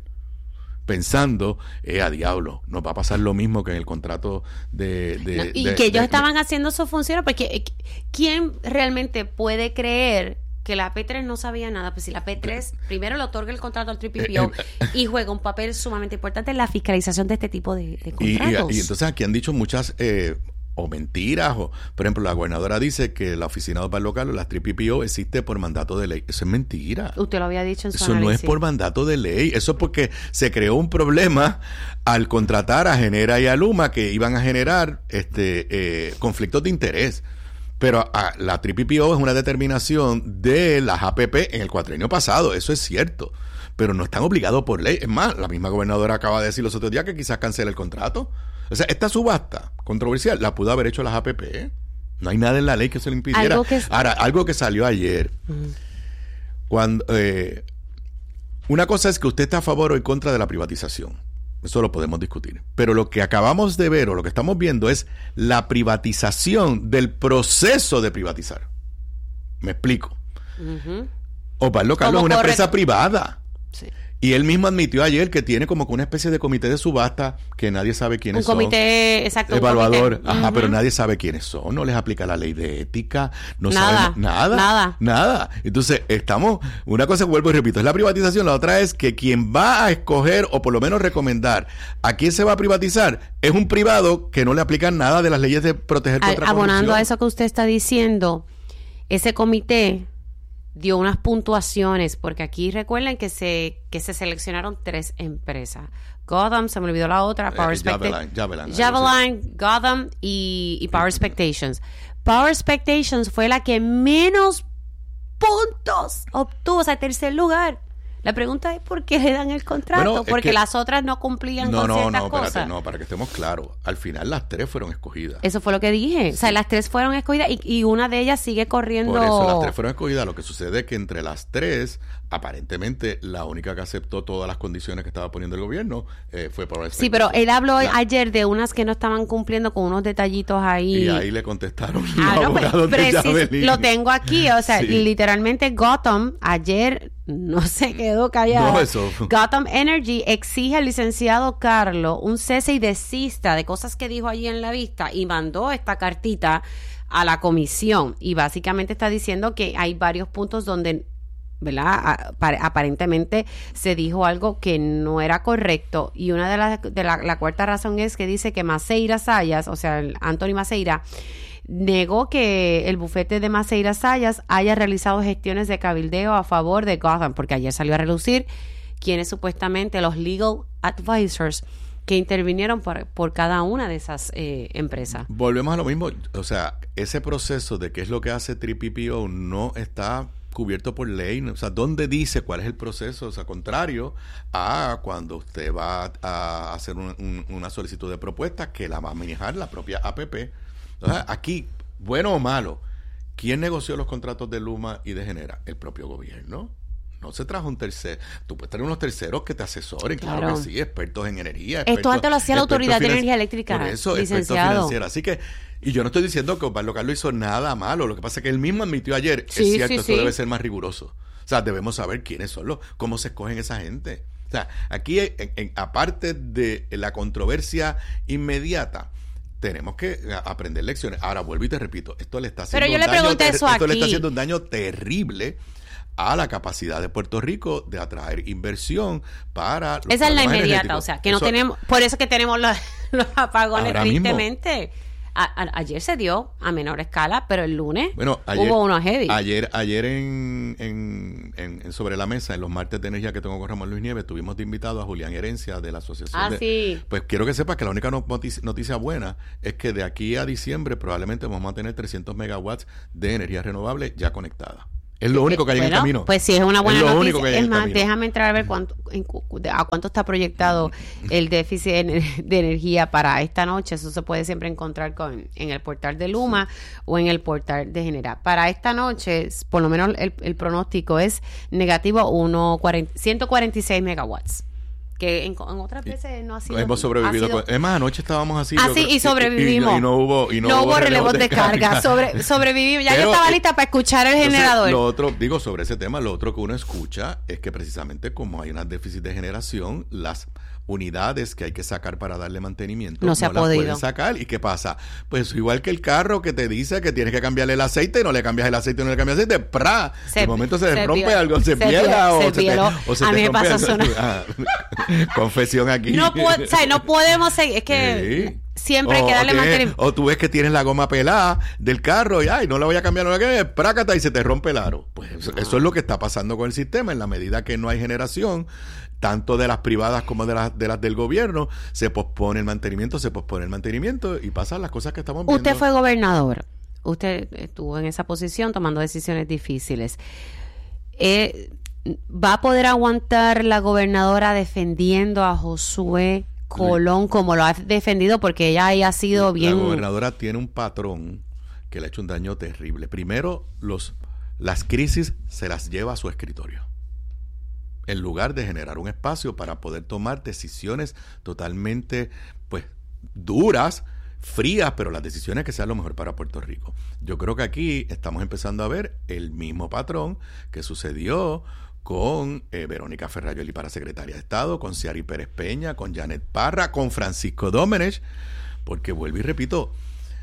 pensando, eh, a diablo, nos va a pasar lo mismo que en el contrato de... de no, y de, que ellos de, estaban de, haciendo sus funciones, porque ¿quién realmente puede creer que la P tres no sabía nada? Pues si la P tres primero le otorga el contrato al P P O y juega un papel sumamente importante en la fiscalización de este tipo de, de contratos. Y, y, y entonces aquí han dicho muchas eh, o mentiras, o por ejemplo la gobernadora dice que la oficina de paz local, la P P O, existe por mandato de ley. Eso es mentira. Usted lo había dicho en su Eso análisis. No es por mandato de ley. Eso es porque se creó un problema al contratar a Genera y a Luma, que iban a generar este eh, conflictos de interés. Pero a, la P P O es una determinación de las A P P en el cuatrienio pasado, eso es cierto, pero no están obligados por ley. Es más, la misma gobernadora acaba de decir los otros días que quizás cancele el contrato. O sea, esta subasta controversial la pudo haber hecho las A P P, ¿eh? No hay nada en la ley que se lo impidiera. Algo que... Ahora, algo que salió ayer, uh-huh. cuando eh, una cosa es que usted está a favor o en contra de la privatización. Eso lo podemos discutir. Pero lo que acabamos de ver o lo que estamos viendo es la privatización del proceso de privatizar. Me explico. Uh-huh. Osvaldo Carlos es una corre... empresa privada. Sí. Y él mismo admitió ayer que tiene como que una especie de comité de subasta que nadie sabe quiénes son. Un comité, son. Exacto. Evaluador. Comité. Ajá, uh-huh. Pero nadie sabe quiénes son. No les aplica la ley de ética. No nada, sabemos nada. Nada. Nada. Entonces, estamos... Una cosa, vuelvo y repito, es la privatización. La otra es que quien va a escoger o por lo menos recomendar a quién se va a privatizar es un privado que no le aplican nada de las leyes de proteger contra a, Abonando corrupción. a eso que usted está diciendo, ese comité dio unas puntuaciones, porque aquí recuerden que se que se seleccionaron tres empresas. Gotham, se me olvidó la otra, Power eh, Javelin, Javelin, Javelin Gotham y, y Power Expectations. Power Expectations fue la que menos puntos obtuvo, o sea, tercer lugar. La pregunta es ¿por qué le dan el contrato? Bueno, porque que, las otras no cumplían no, con no, ciertas no, cosas. espérate, no, para que estemos claros. Al final las tres fueron escogidas. Eso fue lo que dije. Sí. O sea, las tres fueron escogidas y, y una de ellas sigue corriendo. Por eso las tres fueron escogidas. Lo que sucede es que entre las tres, aparentemente la única que aceptó todas las condiciones que estaba poniendo el gobierno eh, fue Power Expectations. Sí, pero él habló la, ayer de unas que no estaban cumpliendo con unos detallitos ahí. Y ahí le contestaron ah, los no, pues, abogados de Javelin. Lo tengo aquí. O sea, sí. literalmente Gotham ayer no se quedó callado. No, eso. Gotham Energy exige al licenciado Carlos un cese y desista de cosas que dijo allí en la vista y mandó esta cartita a la comisión y básicamente está diciendo que hay varios puntos donde, ¿verdad? Aparentemente se dijo algo que no era correcto y una de las de la, la cuarta razón es que dice que Maceira Sayas, o sea, Anthony Maceira, negó que el bufete de Maceira Sayas haya realizado gestiones de cabildeo a favor de Gotham, porque ayer salió a relucir quienes supuestamente los legal advisors que intervinieron por, por cada una de esas eh, empresas. Volvemos a lo mismo, o sea, ese proceso de qué es lo que hace P P O no está cubierto por ley, o sea, ¿dónde dice cuál es el proceso? O sea, contrario a cuando usted va a hacer un, un, una solicitud de propuesta que la va a manejar la propia A P P. Entonces, aquí, bueno o malo, ¿quién negoció los contratos de Luma y de Genera? El propio gobierno. No se trajo un tercero. Tú puedes tener unos terceros que te asesoren, claro, claro que sí, expertos en energía. Expertos, Esto antes lo hacía la Autoridad de Energía Eléctrica. Por eso, licenciado. expertos financieros. Así que, y yo no estoy diciendo que Osvaldo Carlos hizo nada malo. Lo que pasa es que él mismo admitió ayer, sí, es cierto, sí, esto sí. debe ser más riguroso. O sea, debemos saber quiénes son los, cómo se escogen esa gente. O sea, aquí, en, en, aparte de la controversia inmediata, tenemos que aprender lecciones. Ahora vuelvo y te repito, esto le está haciendo Pero yo un le daño, pregunté ter- eso esto le aquí. está haciendo un daño terrible a la capacidad de Puerto Rico de atraer inversión para los Esa es la programas inmediata, energéticos. o sea, que no Eso- tenemos, por eso que tenemos los, los apagones Ahora mismo. tristemente. A, a, ayer se dio a menor escala, pero el lunes Bueno, ayer, hubo uno heavy. Ayer, ayer en, en, en, en Sobre la Mesa, en los martes de energía que tengo con Ramón Luis Nieves, tuvimos de invitado a Julián Herencia de la Asociación Ah, de... sí. Pues quiero que sepas que la única noticia, noticia buena es que de aquí a diciembre probablemente vamos a tener trescientos megawatts de energía renovable ya conectada. Es lo único que hay Bueno, en el camino. Pues sí, es una buena Es lo noticia. único que hay en Es el más, camino. déjame entrar a ver cuánto, en cu- a cuánto está proyectado el déficit de, ener- de energía para esta noche. Eso se puede siempre encontrar con en el portal de Luma o en el portal de Genera. Para esta noche, por lo menos el, el pronóstico es negativo uno cuarenta ciento cuarenta y seis megawatts. Que en, en otras veces no ha sido. Hemos sobrevivido. ha sido- con- es más, anoche estábamos así. Ah, yo sí, creo- y sobrevivimos. Y, y no hubo, y no no hubo hubo relevos de carga. carga. Sobre, sobrevivimos. Ya Pero, yo estaba eh, lista para escuchar el Entonces, generador. Lo otro, digo, sobre ese tema, lo otro que uno escucha es que precisamente como hay un déficit de generación, las unidades que hay que sacar para darle mantenimiento No se ha las podido. pueden sacar. ¿Y qué pasa? Pues igual que el carro que te dice que tienes que cambiarle el aceite y no le cambias el aceite y no le cambias el aceite, ¡pra! Se- de momento se, se rompe vio- algo, se, se piela vio- o se se, te, violó. o se A te mí me rompe pasó algo. eso, Ah, confesión aquí. No, puedo, o sea, no podemos seguir. Es que Sí. siempre hay que O- darle o tienes- mantenimiento. O tú ves que tienes la goma pelada del carro y ay, no la voy a cambiar, no la voy a cambiar, prácata y se te rompe el aro. Pues eso, eso es lo que está pasando con el sistema. En la medida que no hay generación, tanto de las privadas como de las, de las del gobierno, se pospone el mantenimiento, se pospone el mantenimiento y pasan las cosas que estamos viendo. Usted fue gobernador. Usted estuvo en esa posición tomando decisiones difíciles. Eh, ¿Va a poder aguantar la gobernadora defendiendo a Josué Colón como lo ha defendido? Porque ella ahí ha sido bien... La gobernadora tiene un patrón que le ha hecho un daño terrible. Primero, los, las crisis se las lleva a su escritorio, en lugar de generar un espacio para poder tomar decisiones totalmente, pues, duras, frías, pero las decisiones que sean lo mejor para Puerto Rico. Yo creo que aquí estamos empezando a ver el mismo patrón que sucedió con eh, Verónica Ferrayoli para secretaria de Estado, con Ciari Pérez Peña, con Janet Parra, con Francisco Domenech, porque vuelvo y repito,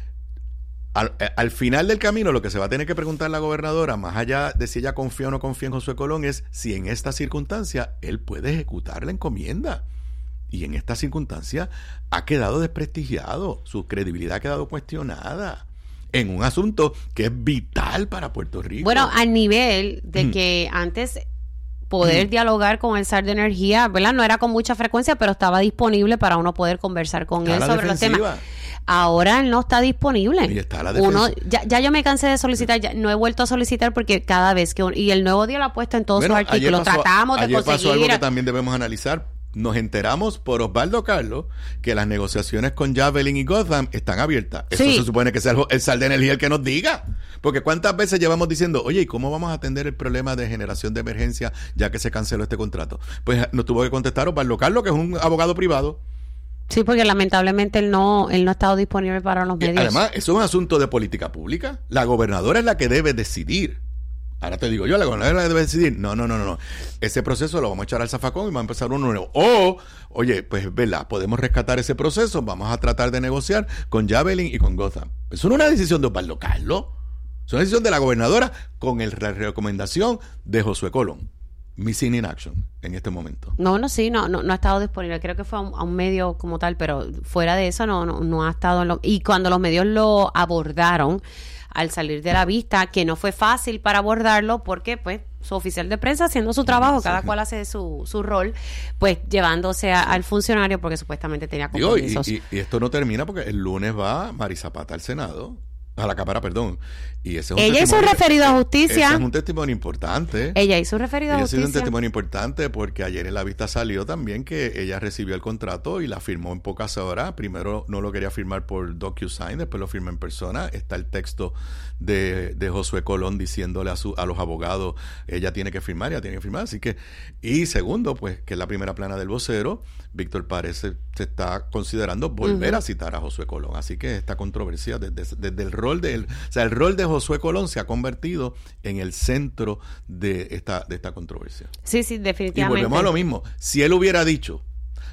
al, al final del camino lo que se va a tener que preguntar la gobernadora, más allá de si ella confía o no confía en Josué Colón, es si en esta circunstancia él puede ejecutar la encomienda. Y en esta circunstancia ha quedado desprestigiado, su credibilidad ha quedado cuestionada en un asunto que es vital para Puerto Rico. Bueno, al nivel de Mm. que antes poder Mm. dialogar con el S A R de Energía, ¿verdad? No era con mucha frecuencia, pero estaba disponible para uno poder conversar con Está él la sobre los defensiva. temas. Ahora él no está disponible. Y está la Uno, defensa. ya, ya yo me cansé de solicitar, ya no he vuelto a solicitar porque cada vez que... un- y el Nuevo Día lo ha puesto en todos Bueno, sus artículos. ayer pasó- Tratamos de ayer pasó algo conseguir... que también debemos analizar. Nos enteramos por Osvaldo Carlos que las negociaciones con Javelin y Gotham están abiertas. Eso Sí. se supone que sea el, el S A R de Energía el que nos diga. Porque cuántas veces llevamos diciendo, oye, ¿y cómo vamos a atender el problema de generación de emergencia ya que se canceló este contrato? Pues nos tuvo que contestar Osvaldo Carlos, que es un abogado privado. Sí, porque lamentablemente él no, él no ha estado disponible para los medios. Además, eso es un asunto de política pública. La gobernadora es la que debe decidir. Ahora te digo yo, la gobernadora es la que debe decidir. No, no, no, no, no. Ese proceso lo vamos a echar al zafacón y vamos a empezar uno nuevo. O, oye, pues es verdad, podemos rescatar ese proceso, vamos a tratar de negociar con Javelin y con Gotham. Eso no es una decisión de Osvaldo Carlos. Es una decisión de la gobernadora con el, la recomendación de Josué Colón. Missing in action en este momento. No, no, sí, no, no, no ha estado disponible. Creo que fue a un, a un medio como tal, pero fuera de eso no, no, no ha estado en lo... Y cuando los medios lo abordaron al salir de la vista, que no fue fácil para abordarlo porque pues su oficial de prensa haciendo su trabajo, cada cual hace su, su rol, pues llevándose a, al funcionario porque supuestamente tenía Digo, y, compromisos. y, y esto no termina porque el lunes va Mari Zapata al Senado, a la Cámara, perdón. Y ese es un Ella hizo testimonio- referido a justicia. Ese es un testimonio importante. Ella hizo referido a Ella ha sido un justicia. testimonio importante porque ayer en la vista salió también que ella recibió el contrato y la firmó en pocas horas. Primero no lo quería firmar por DocuSign, después lo firmó en persona. Está el texto de, de Josué Colón diciéndole a, su, a los abogados, ella tiene que firmar, ella tiene que firmar. Así que, y segundo, pues, que es la primera plana del vocero, Víctor Párez se, se está considerando volver Ujú. a citar a Josué Colón. Así que esta controversia, desde, desde el rol de él, o sea, el rol de Josué Colón se ha convertido en el centro de esta, de esta controversia. Sí, sí, Y definitivamente. volvemos a lo mismo. Si él hubiera dicho,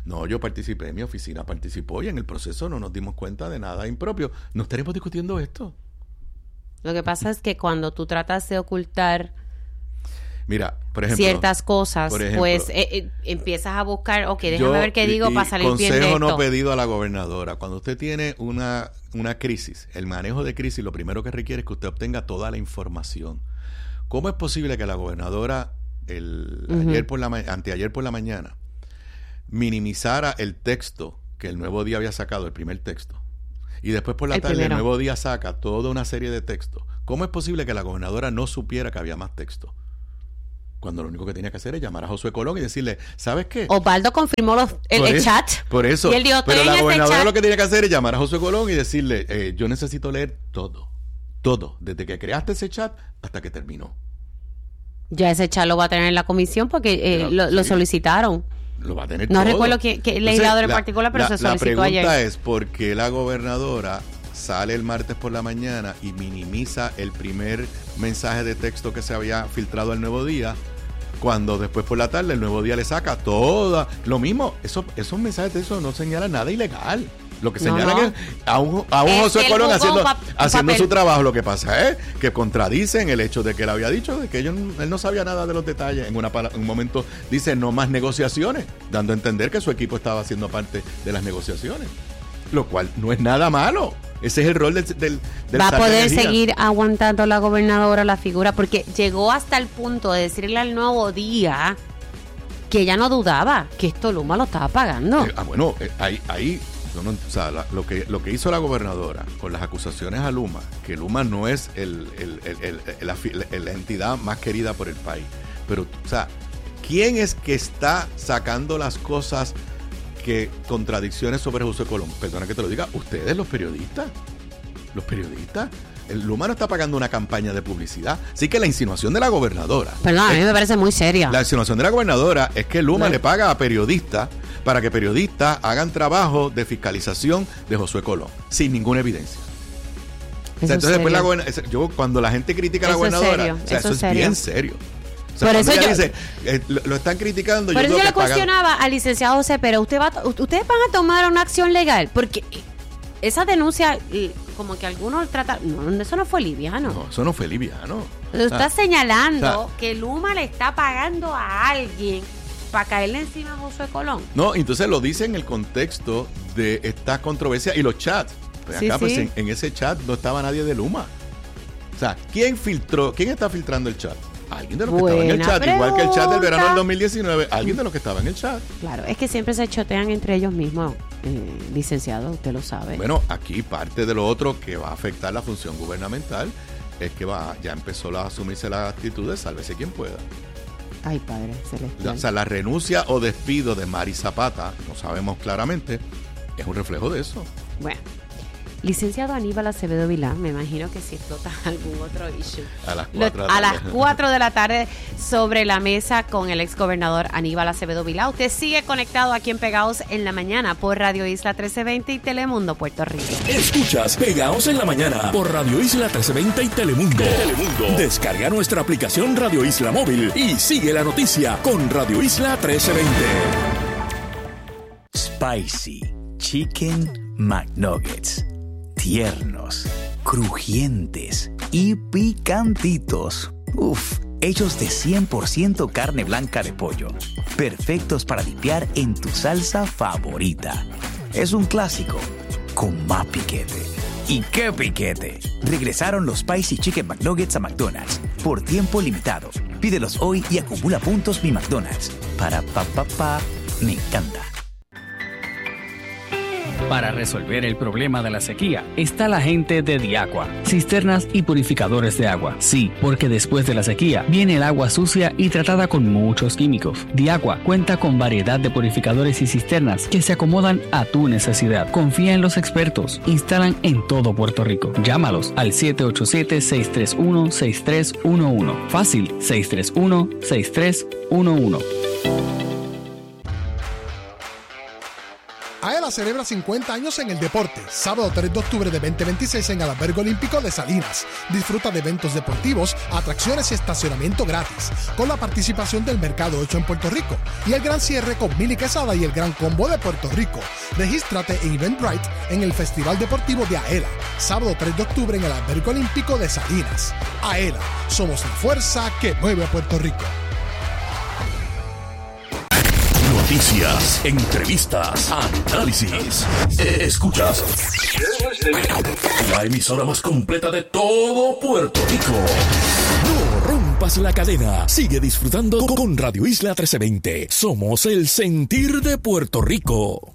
No, yo participé, mi oficina participó y en el proceso no nos dimos cuenta de nada impropio. No estaremos discutiendo esto. Lo que pasa es que cuando tú tratas de ocultar Mira, por ejemplo, ciertas cosas, por ejemplo, pues eh, eh, empiezas a buscar, ok, déjame yo, ver qué digo y, para salir bien de esto. Consejo no pedido a la gobernadora. Cuando usted tiene una, una crisis, el manejo de crisis, lo primero que requiere es que usted obtenga toda la información. ¿Cómo es posible que la gobernadora el, uh-huh. ayer por la anteayer por la mañana minimizara el texto que el Nuevo Día había sacado, el primer texto, y después por la el tarde primero. El Nuevo Día saca toda una serie de textos? ¿Cómo es posible que la gobernadora no supiera que había más texto? Cuando lo único que tenía que hacer es llamar a Josué Colón y decirle, ¿sabes qué? Osvaldo confirmó los, el, el eso, chat. Por eso. Y él dijo, pero la gobernadora chat. Lo que tenía que hacer es llamar a Josué Colón y decirle, eh, yo necesito leer todo. Todo. Desde que creaste ese chat hasta que terminó. Ya ese chat lo va a tener en la comisión porque eh, pero, lo, sí, lo solicitaron. Lo va a tener no todo. No recuerdo que, que legislador en la, particular, pero la, se solicitó ayer. La pregunta ayer. Es por qué la gobernadora sale el martes por la mañana y minimiza el primer mensaje de texto que se había filtrado al Nuevo Día, cuando después por la tarde el Nuevo Día le saca toda lo mismo. Eso, esos mensajes de texto no señalan nada ilegal. Lo que señala no, no. que a un, a un José Colón haciendo, pa- haciendo su trabajo. Lo que pasa es que contradicen el hecho de que él había dicho de que ellos, él no sabía nada de los detalles. En una, un momento dice no más negociaciones, dando a entender que su equipo estaba haciendo parte de las negociaciones, lo cual no es nada malo. Ese es el rol del, del, del va a poder seguir aguantando la gobernadora la figura, porque llegó hasta el punto de decirle al Nuevo Día que ella no dudaba que esto Luma lo estaba pagando. Eh, ah, bueno, eh, ahí, ahí no, no, o sea, la, lo que lo que hizo la gobernadora con las acusaciones a Luma, que Luma no es el, el, el, el, el, la, la entidad más querida por el país, pero, o sea, ¿quién es que está sacando las cosas? Que contradicciones sobre José Colón. Perdona que te lo diga, ustedes los periodistas, los periodistas, el Luma no está pagando una campaña de publicidad. Así que la insinuación de la gobernadora, perdón, a mí me parece muy seria. La insinuación de la gobernadora es que Luma no. le paga a periodistas para que periodistas hagan trabajo de fiscalización de Josué Colón, sin ninguna evidencia. O sea, entonces después la gobernadora, yo cuando la gente critica a la gobernadora, o sea, eso, eso es, es bien serio. O sea, por eso yo, dice, eh, lo, lo están criticando. Por yo eso yo le pagan... cuestionaba al licenciado José, pero usted va, ustedes van a tomar una acción legal, porque esa denuncia, como que algunos tratan, no, eso no fue liviano. No, eso no fue liviano. Lo está ah, señalando o sea, que Luma le está pagando a alguien para caerle encima a José Colón. No, entonces lo dice en el contexto de esta controversia y los chats. Pues sí, acá, sí. pues en, en ese chat no estaba nadie de Luma. O sea, ¿quién filtró? ¿Quién está filtrando el chat? Alguien de los que Buena estaba en el chat, pregunta. Igual que el chat del verano del dos mil diecinueve, alguien de los que estaba en el chat. Claro, es que siempre se chotean entre ellos mismos, eh, licenciado, usted lo sabe. Bueno, aquí parte de lo otro que va a afectar la función gubernamental es que va ya empezó a asumirse la actitud de sálvese quien pueda. Ay, padre celestial. O sea, la renuncia o despido de Mari Zapata, no sabemos claramente, es un reflejo de eso. Bueno. Licenciado Aníbal Acevedo Vilá, me imagino que si explota algún otro issue. A las cuatro Lo, a las cuatro de la tarde sobre la mesa con el exgobernador Aníbal Acevedo Vilá. Usted sigue conectado aquí en Pegados en la Mañana por Radio Isla trece veinte y Telemundo Puerto Rico. Escuchas Pegados en la Mañana por Radio Isla trece veinte y Telemundo. Telemundo. Descarga nuestra aplicación Radio Isla Móvil y sigue la noticia con Radio Isla trece veinte. Spicy Chicken McNuggets. Tiernos, crujientes y picantitos. Uf, hechos de cien por ciento carne blanca de pollo. Perfectos para dipear en tu salsa favorita. Es un clásico con más piquete. ¿Y qué piquete? Regresaron los Spicy Chicken McNuggets a McDonald's por tiempo limitado. Pídelos hoy y acumula puntos Mi McDonald's. Para pa pa pa, me encanta. Para resolver el problema de la sequía está la gente de Diaqua, cisternas y purificadores de agua. Sí, porque después de la sequía viene el agua sucia y tratada con muchos químicos. Diaqua cuenta con variedad de purificadores y cisternas que se acomodan a tu necesidad. Confía en los expertos. Instalan en todo Puerto Rico. Llámalos al siete ocho siete, seis tres uno, seis tres uno uno. Fácil, seis tres uno, seis tres uno uno. AELA celebra cincuenta años en el deporte. Sábado tres de octubre de veinte veintiséis en el Albergue Olímpico de Salinas. Disfruta de eventos deportivos, atracciones y estacionamiento gratis, con la participación del Mercado ocho en Puerto Rico y el gran cierre con Mili Quesada y el Gran Combo de Puerto Rico. Regístrate en Eventbrite en el Festival Deportivo de AELA. Sábado tres de octubre en el Albergue Olímpico de Salinas. AELA, somos la fuerza que mueve a Puerto Rico. Noticias, entrevistas, análisis. Escuchas la emisora más completa de todo Puerto Rico. No rompas la cadena. Sigue disfrutando con Radio Isla trece veinte. Somos el sentir de Puerto Rico.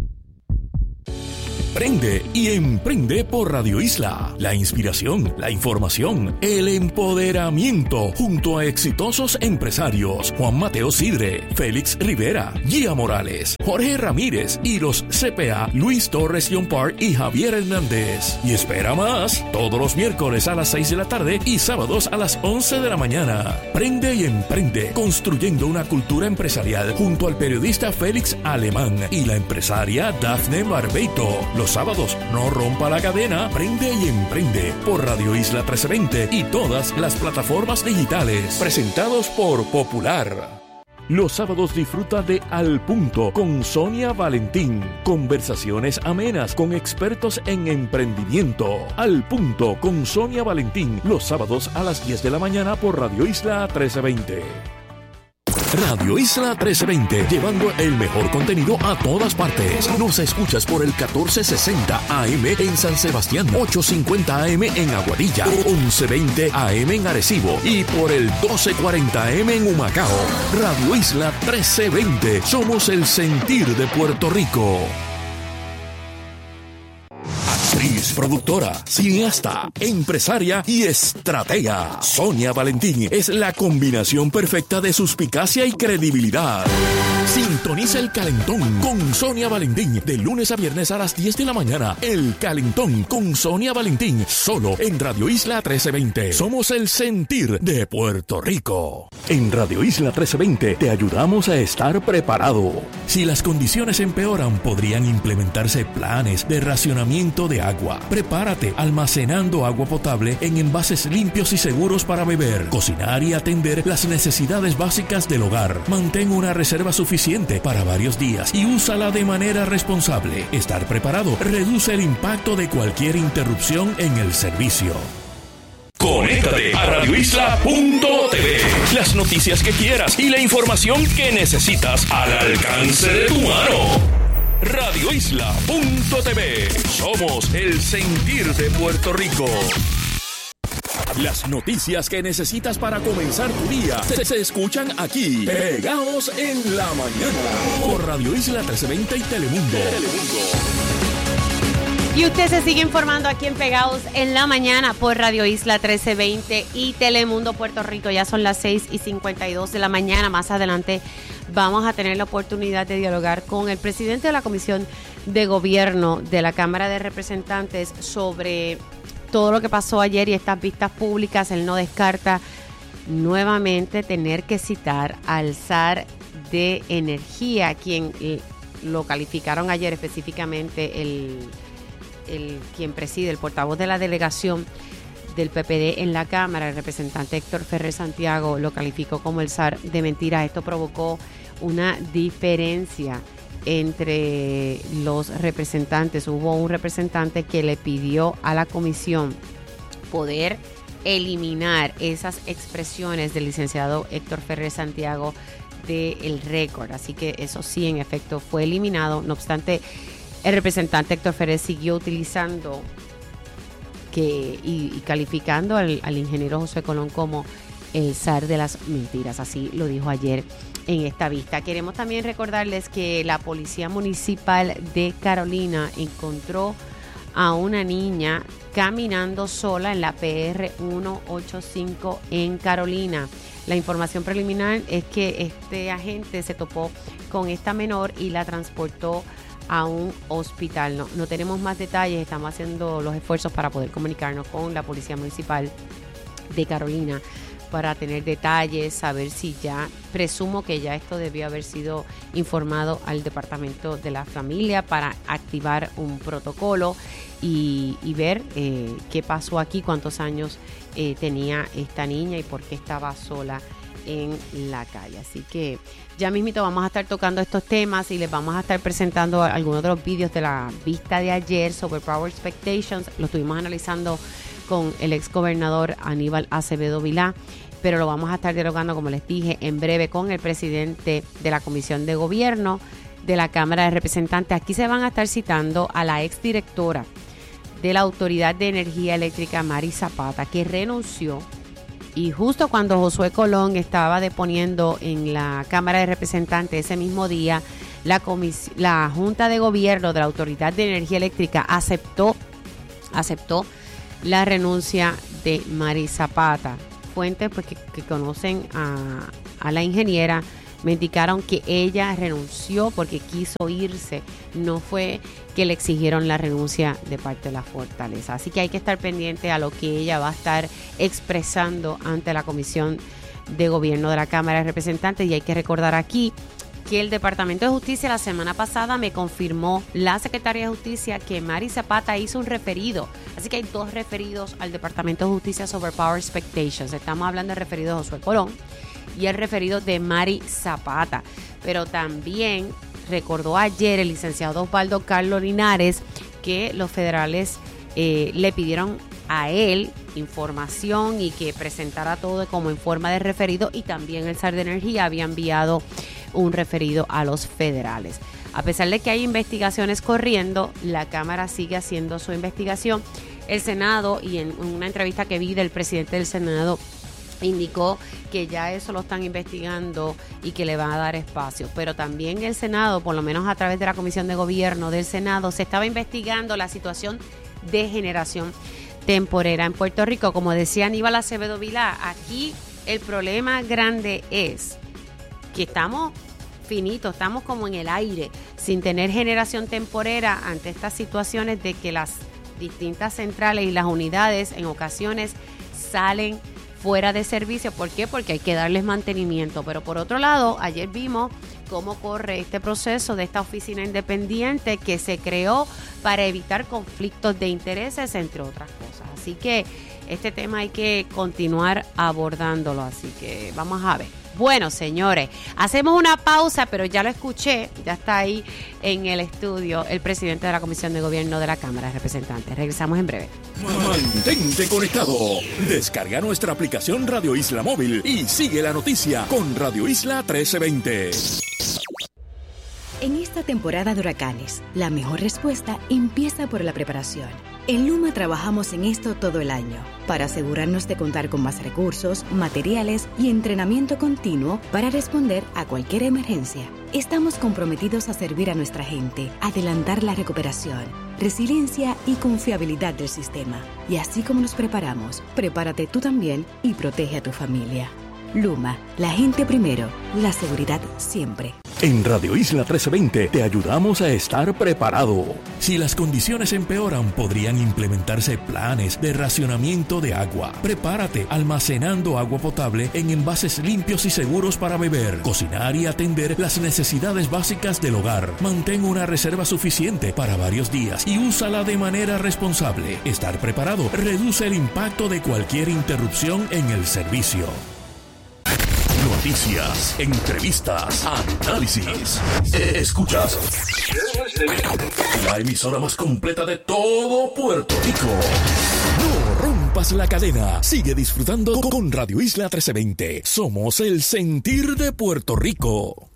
Prende y emprende por Radio Isla. La inspiración, la información, el empoderamiento junto a exitosos empresarios Juan Mateo Sidre, Félix Rivera, Gia Morales, Jorge Ramírez y los C P A Luis Torres Yompar y Javier Hernández. Y espera más, todos los miércoles a las seis de la tarde y sábados a las once de la mañana. Prende y emprende, construyendo una cultura empresarial junto al periodista Félix Alemán y la empresaria Dafne Barbeito. Los sábados, no rompa la cadena, prende y emprende por Radio Isla trece veinte y todas las plataformas digitales. Presentados por Popular. Los sábados disfruta de Al Punto con Sonia Valentín. Conversaciones amenas con expertos en emprendimiento. Al Punto con Sonia Valentín. Los sábados a las diez de la mañana por Radio Isla trece veinte. Radio Isla trece veinte, llevando el mejor contenido a todas partes. Nos escuchas por el catorce sesenta A M en San Sebastián, ochocientos cincuenta A M en Aguadilla, once veinte A M en Arecibo y por el doce cuarenta A M en Humacao. Radio Isla trece veinte, somos el sentir de Puerto Rico. Actriz, productora, cineasta, empresaria y estratega. Sonia Valentín es la combinación perfecta de suspicacia y credibilidad. Sintoniza El Calentón con Sonia Valentín de lunes a viernes a las diez de la mañana. El Calentón con Sonia Valentín, solo en Radio Isla trece veinte. Somos el sentir de Puerto Rico. En Radio Isla trece veinte te ayudamos a estar preparado. Si las condiciones empeoran, podrían implementarse planes de racionamiento de agua. Prepárate almacenando agua potable en envases limpios y seguros para beber, cocinar y atender las necesidades básicas del hogar. Mantén una reserva suficiente para varios días y úsala de manera responsable. Estar preparado reduce el impacto de cualquier interrupción en el servicio. Conéctate a radio isla punto t v. Las noticias que quieras y la información que necesitas al alcance de tu mano. radio isla punto t v. Somos el sentir de Puerto Rico. Las noticias que necesitas para comenzar tu día se, se escuchan aquí, pegados en la mañana, por Radio Isla trece veinte y Telemundo. Telemundo. Y usted se sigue informando aquí en Pegados en la Mañana por Radio Isla trece veinte y Telemundo Puerto Rico. Ya son las seis y cincuenta y dos de la mañana. Más adelante vamos a tener la oportunidad de dialogar con el presidente de la Comisión de Gobierno de la Cámara de Representantes sobre todo lo que pasó ayer y estas vistas públicas. Él no descarta nuevamente tener que citar al zar de energía, quien eh, lo calificaron ayer específicamente el... el quien preside, el portavoz de la delegación del P P D en la Cámara, el representante Héctor Ferrer Santiago, lo calificó como el zar de mentiras. Esto provocó una diferencia entre los representantes. Hubo un representante que le pidió a la comisión poder eliminar esas expresiones del licenciado Héctor Ferrer Santiago del récord. Así que eso sí, en efecto, fue eliminado. No obstante, el representante Héctor Ferrer siguió utilizando que y, y calificando al, al ingeniero Josué Colón como el zar de las mentiras. Así lo dijo ayer en esta vista. Queremos también recordarles que la Policía Municipal de Carolina encontró a una niña caminando sola en la P R ciento ochenta y cinco en Carolina. La información preliminar es que este agente se topó con esta menor y la transportó a un hospital. No, no tenemos más detalles, estamos haciendo los esfuerzos para poder comunicarnos con la Policía Municipal de Carolina para tener detalles, saber si ya, presumo que ya esto debió haber sido informado al Departamento de la Familia para activar un protocolo y, y ver eh, qué pasó aquí, cuántos años eh, tenía esta niña y por qué estaba sola en la calle. Así que ya mismito vamos a estar tocando estos temas y les vamos a estar presentando algunos de los vídeos de la vista de ayer sobre Power Expectations. Lo estuvimos analizando con el ex gobernador Aníbal Acevedo Vilá, pero lo vamos a estar dialogando, como les dije, en breve con el presidente de la Comisión de Gobierno de la Cámara de Representantes. Aquí se van a estar citando a la ex directora de la Autoridad de Energía Eléctrica, Mari Zapata, que renunció, y justo cuando Josué Colón estaba deponiendo en la Cámara de Representantes ese mismo día, la, comis- la Junta de Gobierno de la Autoridad de Energía Eléctrica aceptó, aceptó la renuncia de Mari Zapata. Fuentes pues, que, que conocen a, a la ingeniera me indicaron que ella renunció porque quiso irse, no fue que le exigieron la renuncia de parte de la Fortaleza. Así que hay que estar pendiente a lo que ella va a estar expresando ante la Comisión de Gobierno de la Cámara de Representantes. Y hay que recordar aquí que el Departamento de Justicia la semana pasada me confirmó la Secretaría de Justicia que Mari Zapata hizo un referido. Así que hay dos referidos al Departamento de Justicia sobre Power Expectations. Estamos hablando del referido de Josué Colón y el referido de Mari Zapata. Pero también recordó ayer el licenciado Osvaldo Carlos Linares que los federales eh, le pidieron a él información y que presentara todo como en forma de referido, y también el S A R de Energía había enviado un referido a los federales. A pesar de que hay investigaciones corriendo, la Cámara sigue haciendo su investigación. El Senado, y en una entrevista que vi del presidente del Senado, indicó que ya eso lo están investigando y que le van a dar espacio. Pero también el Senado, por lo menos a través de la Comisión de Gobierno del Senado, se estaba investigando la situación de generación temporera en Puerto Rico. Como decía Aníbal Acevedo Vilá, aquí el problema grande es que estamos finitos, estamos como en el aire, sin tener generación temporera ante estas situaciones de que las distintas centrales y las unidades en ocasiones salen fuera de servicio. ¿Por qué? Porque hay que darles mantenimiento. Pero por otro lado, ayer vimos cómo corre este proceso de esta oficina independiente que se creó para evitar conflictos de intereses, entre otras cosas. Así que este tema hay que continuar abordándolo. Así que vamos a ver. Bueno, señores, hacemos una pausa, pero ya lo escuché, ya está ahí en el estudio el presidente de la Comisión de Gobierno de la Cámara de Representantes. Regresamos en breve. Mantente conectado. Descarga nuestra aplicación Radio Isla Móvil y sigue la noticia con Radio Isla trece veinte. En esta temporada de huracanes, la mejor respuesta empieza por la preparación. En Luma trabajamos en esto todo el año, para asegurarnos de contar con más recursos, materiales y entrenamiento continuo para responder a cualquier emergencia. Estamos comprometidos a servir a nuestra gente, adelantar la recuperación, resiliencia y confiabilidad del sistema. Y así como nos preparamos, prepárate tú también y protege a tu familia. Luma, la gente primero, la seguridad siempre. En Radio Isla trece veinte te ayudamos a estar preparado. Si las condiciones empeoran, podrían implementarse planes de racionamiento de agua. Prepárate almacenando agua potable en envases limpios y seguros para beber, cocinar y atender las necesidades básicas del hogar. Mantén una reserva suficiente para varios días y úsala de manera responsable. Estar preparado reduce el impacto de cualquier interrupción en el servicio. Noticias, entrevistas, análisis. Escuchas la emisora más completa de todo Puerto Rico. No rompas la cadena. Sigue disfrutando con Radio Isla trece veinte. Somos el sentir de Puerto Rico.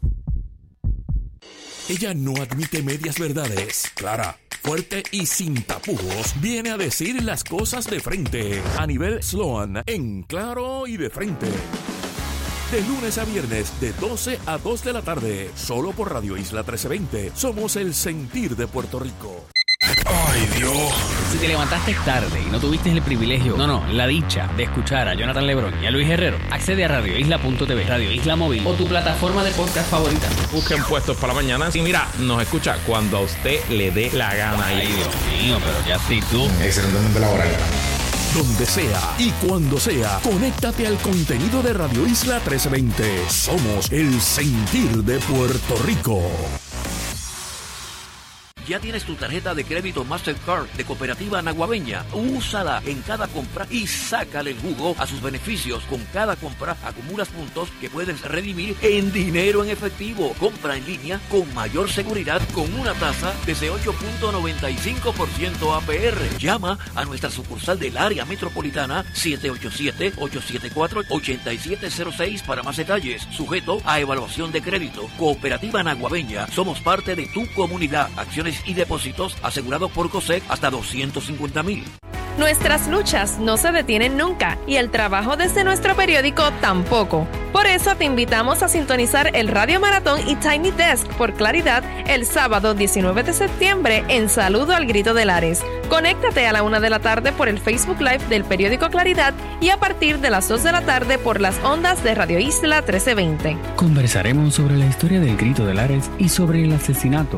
Ella no admite medias verdades. Clara, fuerte y sin tapujos, viene a decir las cosas de frente. Anibel Sloan, en Claro y de Frente. De lunes a viernes, de doce a dos de la tarde, solo por Radio Isla trece veinte. Somos el sentir de Puerto Rico. ¡Ay, Dios! Si te levantaste tarde y no tuviste el privilegio, no, no, la dicha de escuchar a Jonathan Lebrón y a Luis Herrero, accede a radio isla punto t v, Radio Isla Móvil o tu plataforma de podcast favorita. Busquen Puestos para la Mañana y mira, nos escucha cuando a usted le dé la gana. Ay, Dios mío, pero ya sí tú. Excelente laboral. Donde sea y cuando sea, conéctate al contenido de Radio Isla trescientos veinte. Somos el sentir de Puerto Rico. ¿Ya tienes tu tarjeta de crédito Mastercard de Cooperativa Naguabeña? Úsala en cada compra y sácale el jugo a sus beneficios. Con cada compra acumulas puntos que puedes redimir en dinero en efectivo. Compra en línea con mayor seguridad con una tasa desde ocho punto noventa y cinco por ciento A P R. Llama a nuestra sucursal del área metropolitana siete ocho siete, ocho siete cuatro, ocho siete cero seis para más detalles. Sujeto a evaluación de crédito. Cooperativa Naguabeña. Somos parte de tu comunidad. Acciones y depósitos asegurados por COSEC hasta doscientos cincuenta mil. Nuestras luchas no se detienen nunca y el trabajo desde nuestro periódico tampoco. Por eso te invitamos a sintonizar el Radio Maratón y Tiny Desk por Claridad el sábado diecinueve de septiembre en Saludo al Grito de Lares. Conéctate a la una de la tarde por el Facebook Live del periódico Claridad y a partir de las dos de la tarde por las ondas de Radio Isla trece veinte. Conversaremos sobre la historia del Grito de Lares y sobre el asesinato